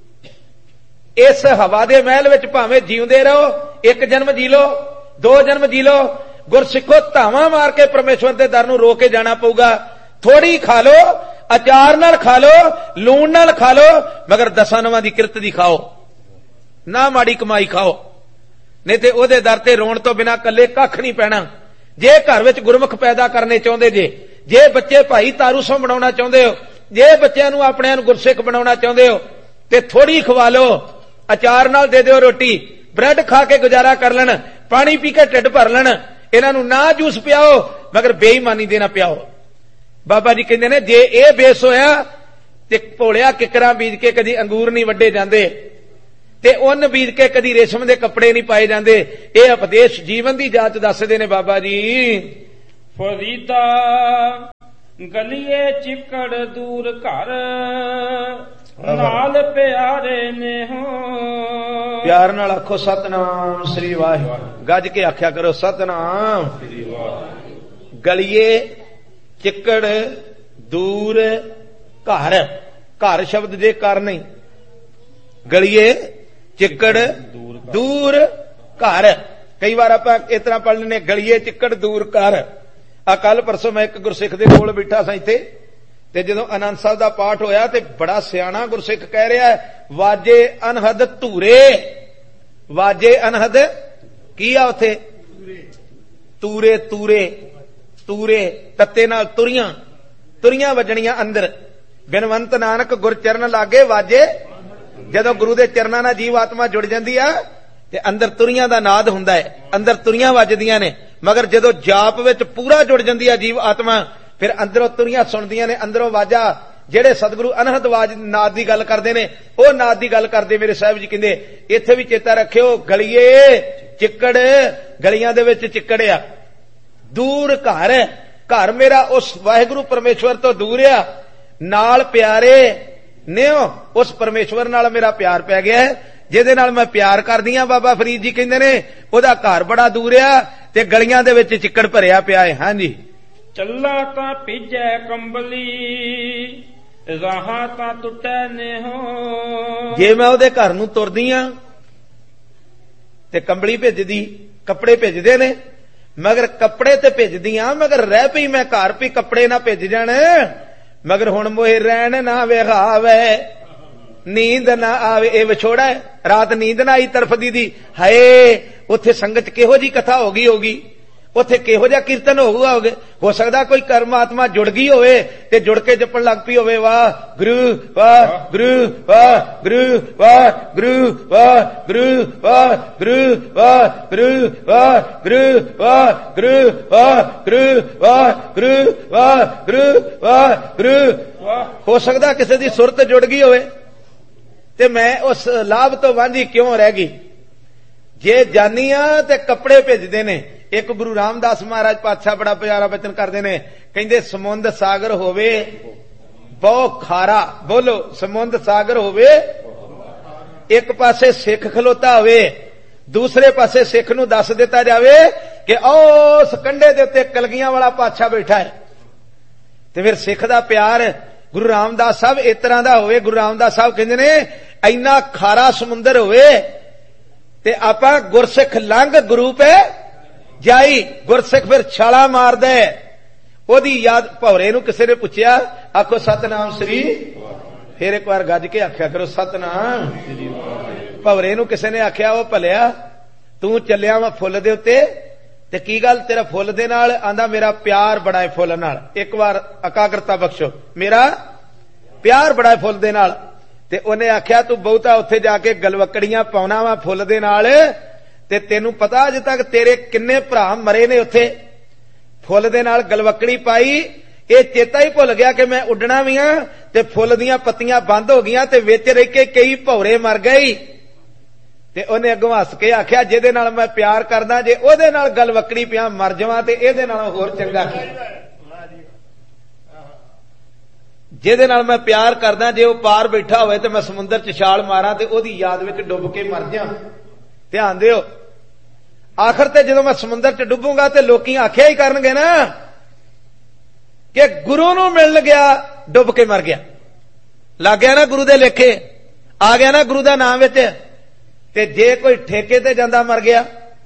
ਇਸ ਹਵਾ ਦੇ ਮਹਿਲ ਵਿੱਚ ਭਾਵੇਂ ਜਿਉਂਦੇ ਰਹੋ, 1 ਜਨਮ ਜੀ ਲੋ, 2 ਜਨਮ ਜੀ ਲੋ, ਗੁਰਸਿੱਖੋ ਧਾਵਾਂ ਮਾਰ ਕੇ ਪਰਮੇਸ਼ਵਰ ਦੇ ਦਰ ਨੂੰ ਰੋ ਕੇ ਜਾਣਾ ਪਊਗਾ। ਥੋੜੀ ਖਾ ਲੋ, ਅਚਾਰ ਨਾਲ ਖਾ ਲੋ, ਲੂਣ ਨਾਲ ਖਾ ਲੋ, ਮਗਰ 10 ਨਵਾਂ ਦੀ ਕਿਰਤ ਦੀ ਖਾਓ ਨਾ, ਮਾੜੀ ਕਮਾਈ ਖਾਓ। ਨਹੀਂ ਤੇ ਉਹਦੇ ਦਰ ਤੇ ਰੋਣ ਤੋਂ ਬਿਨਾਂ ਕੱਲੇ ਕੱਖ ਨਹੀਂ ਪੈਣਾ। ਜੇ ਘਰ ਵਿੱਚ ਗੁਰਮੁਖ ਪੈਦਾ ਕਰਨੇ ਚਾਹੁੰਦੇ ਜੇ ਬੱਚੇ ਭਾਈ ਤਾਰੂ ਸੋਂ ਬਣਾਉਣਾ ਚਾਹੁੰਦੇ ਹੋ, ਜੇ ਬੱਚਿਆਂ ਨੂੰ ਆਪਣਿਆਂ ਨੂੰ ਗੁਰਸਿੱਖ ਬਣਾਉਣਾ ਚਾਹੁੰਦੇ ਹੋ, ਤੇ ਥੋੜੀ ਖਵਾ ਲੋ, ਅਚਾਰ ਨਾਲ ਦੇ ਦਿਓ ਰੋਟੀ, ਬ੍ਰੈਡ ਖਾ ਕੇ ਗੁਜ਼ਾਰਾ ਕਰ ਲੈਣ, ਪਾਣੀ ਪੀ ਕੇ ਢਿੱਡ ਭਰ ਲੈਣ। ਇਹਨਾਂ ਨੂੰ ਨਾ ਜੂਸ ਪਿਆਓ, ਮਗਰ ਬੇਈਮਾਨੀ ਦੇ ਨਾ ਪਿਆਓ। ਬਾਬਾ ਜੀ ਕਹਿੰਦੇ ਨੇ, ਜੇ ਇਹ ਬੇਸ ਹੋਇਆ ਤੇ ਭੋਲਿਆ ਕਿਕਰਾਂ ਬੀਜ ਕੇ ਕਦੀ ਅੰਗੂਰ ਨਹੀਂ ਵੱਡੇ ਜਾਂਦੇ ਤੇ ਉੱਨ ਬੀਜ ਕੇ ਕਦੀ ਰੇਸ਼ਮ ਦੇ ਕੱਪੜੇ ਨਹੀਂ ਪਾਏ ਜਾਂਦੇ। ਇਹ ਉਪਦੇਸ਼ ਜੀਵਨ ਦੀ ਜਾਂਚ ਦੱਸਦੇ ਨੇ ਬਾਬਾ ਜੀ। ਫਰੀਦਾ ਗਲੀਏ ਚਿੱਕੜ ਦੂਰ ਘਰ, ਨਾਲ ਪਿਆਰੇ ਨੇ ਹੋ। ਪਿਆਰ ਨਾਲ ਆਖੋ ਸਤਨਾਮ ਸ੍ਰੀ ਵਾਹਿਗੁਰੂ। ਗੱਜ ਕੇ ਆਖਿਆ ਕਰੋ ਸਤਨਾਮ ਸ੍ਰੀ ਵਾਹਿਗੁਰੂ। ਗਲੀਏ ਚਿੱਕੜ ਦੂਰ ਘਰ। ਘਰ ਸ਼ਬਦ ਜੇ ਕਰ ਨਹੀਂ, ਗਲੀਏ ਚਿੱਕੜ ਦੂਰ ਘਰ। ਕਈ ਵਾਰ ਆਪਾਂ ਇਸ ਤਰ੍ਹਾਂ ਪੜ੍ਹ ਲੈਂਦੇ ਗਲੀਏ ਚਿੱਕੜ ਦੂਰ ਘਰ। ਆ ਕੱਲ ਪਰਸੋਂ ਮੈਂ ਇੱਕ ਗੁਰਸਿੱਖ ਦੇ ਕੋਲ ਬੈਠਾ ਸਾਂ ਇੱਥੇ, ਤੇ ਜਦੋਂ ਆਨੰਦ ਸਾਹਿਬ ਦਾ ਪਾਠ ਹੋਇਆ ਤੇ ਬੜਾ ਸਿਆਣਾ ਗੁਰਸਿੱਖ ਕਹਿ ਰਿਹਾ, ਵਾਜੇ ਅਨਹਦ ਧੂਰੇ। ਵਾਜੇ ਅਨਹਦ ਕੀ ਆ ਉੱਥੇ? ਤੂਰੇ ਤੂਰੇ ਤੂਰੇ ਤੱਤੇ ਨਾਲ ਤੁਰੀਆਂ, ਤੁਰੀਆਂ ਵੱਜਣੀਆਂ ਅੰਦਰ। ਬਿਨਵੰਤ ਨਾਨਕ ਗੁਰਚਰਨ ਲਾਗੇ ਵਾਜੇ। ਜਦੋਂ ਗੁਰੂ ਦੇ ਚਰਨਾਂ ਨਾਲ ਜੀਵ ਆਤਮਾ ਜੁੜ ਜਾਂਦੀ ਆ ਤੇ ਅੰਦਰ ਤੁਰੀਆਂ ਦਾ ਨਾਦ ਹੁੰਦਾ ਹੈ, ਅੰਦਰ ਤੁਰੀਆਂ ਵੱਜਦੀਆਂ ਨੇ। ਮਗਰ ਜਦੋਂ ਜਾਪ ਵਿੱਚ ਪੂਰਾ ਜੁੜ ਜਾਂਦੀ ਆ ਜੀਵ ਆਤਮਾ, ਫਿਰ ਅੰਦਰੋਂ ਤੁਰੀਆਂ ਸੁਣਦੀਆਂ ਨੇ, ਅੰਦਰੋਂ ਵਾਜਾ। ਜਿਹੜੇ ਸਤਿਗੁਰੂ ਅਨਹਦ ਆਵਾਜ਼ ਨਾਦ ਦੀ ਗੱਲ ਕਰਦੇ ਨੇ, ਉਹ ਨਾਦ ਦੀ ਗੱਲ ਕਰਦੇ ਮੇਰੇ ਸਾਹਿਬ ਜੀ ਕਹਿੰਦੇ। ਇੱਥੇ ਵੀ ਚੇਤਾ ਰੱਖਿਓ, ਗਲੀਏ ਚਿੱਕੜ, ਗਲੀਆਂ ਦੇ ਵਿੱਚ ਚਿੱਕੜ ਆ। ਦੂਰ ਘਰ, ਘਰ ਮੇਰਾ ਉਸ ਵਾਹਿਗੁਰੂ ਪਰਮੇਸ਼ਵਰ ਤੋਂ ਦੂਰ ਆ। ਨਾਲ ਪਿਆਰੇ ਨਿਓ, ਉਸ ਪਰਮੇਸ਼ਵਰ ਨਾਲ ਮੇਰਾ ਪਿਆਰ ਪੈ ਗਿਆ ਹੈ, ਜਿਹਦੇ ਨਾਲ ਮੈਂ ਪਿਆਰ ਕਰਦੀ ਆ। ਬਾਬਾ ਫਰੀਦ ਜੀ ਕਹਿੰਦੇ ਨੇ ਉਹਦਾ ਘਰ ਬੜਾ ਦੂਰ ਆ ਤੇ ਗਲੀਆਂ ਦੇ ਵਿੱਚ ਚਿੱਕੜ ਭਰਿਆ ਪਿਆ ਹੈ। ਹਾਂਜੀ, ਚੱਲਾ ਤਾਂ ਭਿੱਜੈ ਕੰਬਲੀ, ਰਾਹਾਂ ਤਾਂ ਟੁੱਟੈ ਨੇਹੋ। ਜੇ ਮੈਂ ਉਹਦੇ ਘਰ ਨੂੰ ਤੁਰਦੀ ਆ ਤੇ ਕੰਬਲੀ ਭਿੱਜਦੀ, ਕੱਪੜੇ ਭਿੱਜਦੇ ਨੇ, ਮਗਰ ਕੱਪੜੇ ਤੇ ਭਿੱਜਦੀਆਂ, ਮਗਰ ਰਹਿ ਪਈ ਮੈਂ ਘਰ, ਵੀ ਕੱਪੜੇ ਨਾ ਭਿੱਜ ਜਾਣ। ਮਗਰ ਹੁਣ ਮੋਏ ਰਹਿਣ ਨਾ ਵਿਹਾਵੇ, ਨੀਂਦ ਨਾ ਆਵੇ। ਇਹ ਵਿਛੋੜਾ ਹੈ, ਰਾਤ ਨੀਂਦ ਨਾ ਆਈ ਤਰਫਦੀ ਦੀ। ਹਾਏ ਉੱਥੇ ਸੰਗਤ ਕਿਹੋ ਜੀ ਕਥਾ ਹੋ ਗਈ ਹੋਗੀ, ਉੱਥੇ ਕਿਹੋ ਜਿਹਾ ਕੀਰਤਨ ਹੋਊਗਾ। ਹੋ ਸਕਦਾ ਕੋਈ ਕਰਮਾਤਮਾ ਜੁੜ ਗਈ ਹੋਵੇ ਤੇ ਜੁੜ ਕੇ ਜਪਣ ਲੱਗ ਪਈ ਹੋਵੇ, ਵਾਹ ਗੁਰੂ ਵਾਹ ਗੁਰੂ ਵਾਹ ਗੁਰੂ ਵਾਹ ਗੁਰੂ ਵਾਹ ਗੁਰੂ ਵਾਹ ਗੁਰੂ ਵਾਹ ਗੁਰੂ ਵਾਹ ਗੁਰੂ ਵਾਹ ਗੁਰੂ ਵਾਹ ਗੁਰੂ ਵਾਹ ਗੁਰੂ ਵਾਹ ਗੁਰੂ ਵਾਹ ਗੁਰੂ। ਹੋ ਸਕਦਾ ਕਿਸੇ ਦੀ ਸੁਰਤ ਜੁੜ ਗਈ ਹੋਵੇ ਤੇ ਮੈਂ ਉਸ ਲਾਭ ਤੋਂ ਵਾਂਝੀ ਕਿਉਂ ਰਹਿ ਗਈ। ਜੇ ਜਾਨੀਆਂ ਤੇ ਕੱਪੜੇ ਭਿੱਜਦੇ ਨੇ। ਇੱਕ ਗੁਰੂ ਰਾਮਦਾਸ ਮਹਾਰਾਜ ਪਾਤਸ਼ਾਹ ਬੜਾ ਪਿਆਰਾ ਬਚਨ ਕਰਦੇ ਨੇ, ਕਹਿੰਦੇ ਸਮੁੰਦ ਸਾਗਰ ਹੋਵੇ ਬਹੁ ਖਾਰਾ। ਬੋਲੋ, ਸਮੁੰਦ ਸਾਗਰ ਹੋਵੇ, ਇੱਕ ਪਾਸੇ ਸਿੱਖ ਖਲੋਤਾ ਹੋਵੇ, ਦੂਸਰੇ ਪਾਸੇ ਸਿੱਖ ਨੂੰ ਦੱਸ ਦਿੱਤਾ ਜਾਵੇ ਕਿ ਉਸ ਕੰਢੇ ਦੇ ਉੱਤੇ ਕਲਗੀਆਂ ਵਾਲਾ ਪਾਤਸ਼ਾਹ ਬੈਠਾ ਹੈ, ਤੇ ਫਿਰ ਸਿੱਖ ਦਾ ਪਿਆਰ ਗੁਰੂ ਰਾਮਦਾਸ ਸਾਹਿਬ ਇਸ ਤਰ੍ਹਾਂ ਦਾ ਹੋਵੇ। ਗੁਰੂ ਰਾਮਦਾਸ ਸਾਹਿਬ ਕਹਿੰਦੇ ਨੇ ਇੰਨਾ ਖਾਰਾ ਸਮੁੰਦਰ ਹੋਵੇ ਤੇ ਆਪਾਂ ਗੁਰਸਿੱਖ ਲੰਘ ਗੁਰੂ ਪੇ ਜਾਈ। ਗੁਰਸਿੱਖ ਫਿਰ ਛਾਲਾ ਮਾਰਦਾ, ਉਹਦੀ ਯਾਦ। ਭੌਰੇ ਨੂੰ ਕਿਸੇ ਨੇ ਪੁੱਛਿਆ, ਆਖੋ ਸਤਨਾਮ ਸ੍ਰੀ, ਫਿਰ ਇੱਕ ਵਾਰ ਗੱਜ ਕੇ ਆਖਿਆ ਕਰੋ ਸਤਨਾਮ। ਭੌਰੇ ਨੂੰ ਕਿਸੇ ਨੇ ਆਖਿਆ, ਉਹ ਭਲਿਆ ਤੂੰ ਚੱਲਿਆ ਵਾ ਫੁੱਲ ਦੇ ਉੱਤੇ, ਤੇ ਕੀ ਗੱਲ ਤੇਰਾ ਫੁੱਲ ਦੇ ਨਾਲ? ਆਂਦਾ ਮੇਰਾ ਪਿਆਰ ਬੜਾ ਹੈ ਫੁੱਲ ਨਾਲ। ਇੱਕ ਵਾਰ ਇਕਾਗਰਤਾ ਬਖਸ਼ੋ, ਮੇਰਾ ਪਿਆਰ ਬੜਾ ਹੈ ਫੁੱਲ ਦੇ ਨਾਲ। ਤੇ ਉਹਨੇ ਆਖਿਆ ਤੂੰ ਬਹੁਤਾ ਉੱਥੇ ਜਾ ਕੇ ਗਲਵਕੜੀਆਂ ਪਾਉਣਾ ਵਾ ਫੁੱਲ ਦੇ ਨਾਲ, ਤੇ ਤੈਨੂੰ ਪਤਾ ਅਜੇ ਤੱਕ ਤੇਰੇ ਕਿੰਨੇ ਭਰਾ ਮਰੇ ਨੇ ਉੱਥੇ ਫੁੱਲ ਦੇ ਨਾਲ ਗਲਵਕੜੀ ਪਾਈ। ਇਹ ਚੇਤਾ ਹੀ ਭੁੱਲ ਗਿਆ ਕਿ ਮੈਂ ਉੱਡਣਾ ਵੀ ਆ, ਤੇ ਫੁੱਲ ਦੀਆਂ ਪੱਤੀਆਂ ਬੰਦ ਹੋ ਗਈਆਂ ਤੇ ਵਿੱਚ ਰਹਿ ਕੇ ਕਈ ਭੌਰੇ ਮਰ ਗਏ। ਤੇ ਉਹਨੇ ਅੱਗੋਂ ਹੱਸ ਕੇ ਆਖਿਆ, ਜਿਹਦੇ ਨਾਲ ਮੈਂ ਪਿਆਰ ਕਰਦਾ, ਜੇ ਉਹਦੇ ਨਾਲ ਗਲਵਕੜੀ ਪਿਆ ਮਰ ਜਾਵਾਂ ਤੇ ਇਹਦੇ ਨਾਲੋਂ ਹੋਰ ਚੰਗਾ ਕੀ। ਜਿਹਦੇ ਨਾਲ ਮੈਂ ਪਿਆਰ ਕਰਦਾ, ਜੇ ਉਹ ਪਾਰ ਬੈਠਾ ਹੋਵੇ ਤੇ ਮੈਂ ਸਮੁੰਦਰ 'ਚ ਛਾਲ ਮਾਰਾਂ ਤੇ ਉਹਦੀ ਯਾਦ ਵਿੱਚ ਡੁੱਬ ਕੇ ਮਰ ਜਾ। ਧਿਆਨ ਦਿਓ, ਆਖਰ ਤੇ ਜਦੋਂ ਮੈਂ ਸਮੁੰਦਰ 'ਚ ਡੁੱਬੂਗਾ ਤੇ ਲੋਕੀ ਆਖਿਆ ਹੀ ਕਰਨਗੇ ਨਾ ਕਿ ਗੁਰੂ ਨੂੰ ਮਿਲਣ ਗਿਆ ਡੁੱਬ ਕੇ ਮਰ ਗਿਆ। ਲੱਗ ਗਿਆ ਨਾ ਗੁਰੂ ਦੇ ਲੇਖੇ, ਆ ਗਿਆ ਨਾ ਗੁਰੂ ਦਾ ਨਾਮ ਵਿੱਚ। ਤੇ ਜੇ ਕੋਈ ਠੇਕੇ ਤੇ ਜਾਂਦਾ ਮਰ ਗਿਆ,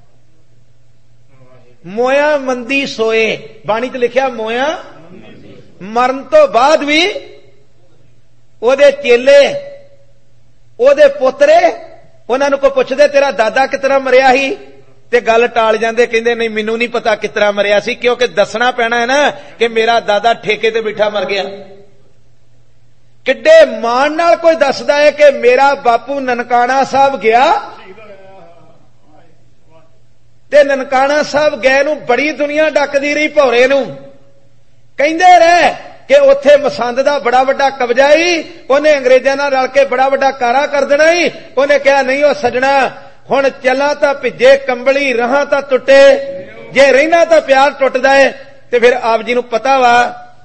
ਮੋਇਆ ਮੰਦੀ ਸੋਏ, ਬਾਣੀ 'ਚ ਲਿਖਿਆ ਮੋਇਆ। ਮਰਨ ਤੋਂ ਬਾਅਦ ਵੀ ਉਹਦੇ ਚੇਲੇ, ਉਹਦੇ ਪੋਤਰੇ, ਉਹਨਾਂ ਨੂੰ ਕੋਈ ਪੁੱਛਦੇ ਤੇਰਾ ਦਾਦਾ ਕਿਤਨਾ ਮਰਿਆ ਸੀ, ਤੇ ਗੱਲ ਟਾਲ ਜਾਂਦੇ, ਕਹਿੰਦੇ ਨਹੀਂ ਮੈਨੂੰ ਨਹੀਂ ਪਤਾ ਕਿਤਨਾ ਮਰਿਆ ਸੀ, ਕਿਉਂਕਿ ਦੱਸਣਾ ਪੈਣਾ ਹੈ ਨਾ ਕਿ ਮੇਰਾ ਦਾਦਾ ਠੇਕੇ ਤੇ ਬੈਠਾ ਮਰ ਗਿਆ। ਕਿੱਡੇ ਮਾਣ ਨਾਲ ਕੋਈ ਦੱਸਦਾ ਹੈ ਕਿ ਮੇਰਾ ਬਾਪੂ ਨਨਕਾਣਾ ਸਾਹਿਬ ਗਿਆ, ਤੇ ਨਨਕਾਣਾ ਸਾਹਿਬ ਗਏ ਨੂੰ ਬੜੀ ਦੁਨੀਆ ਡੱਕਦੀ ਰਹੀ ਭੌਰੇ ਨੂੰ। ਕਹਿੰਦੇ ਰਹੇ ਕਿ ਉੱਥੇ ਮਸੰਦ ਦਾ ਬੜਾ ਵੱਡਾ ਕਬਜ਼ਾ ਹੀ, ਉਹਨੇ ਅੰਗਰੇਜ਼ਾਂ ਨਾਲ ਰਲ ਕੇ ਬੜਾ ਵੱਡਾ ਕਾਰਾ ਕਰ ਦੇਣਾ ਹੀ। ਉਹਨੇ ਕਿਹਾ ਨਹੀਂ ਉਹ ਸੱਜਣਾ, ਹੁਣ ਚੱਲਾਂ ਤਾਂ ਭਿੱਜੇ ਕੰਬਲੀ, ਰਹਾਂ ਤਾਂ ਟੁੱਟੇ, ਜੇ ਰਹਿਣਾ ਤਾਂ ਪਿਆਰ ਟੁੱਟਦਾ ਹੈ। ਤੇ ਫਿਰ ਆਪ ਜੀ ਨੂੰ ਪਤਾ ਵਾ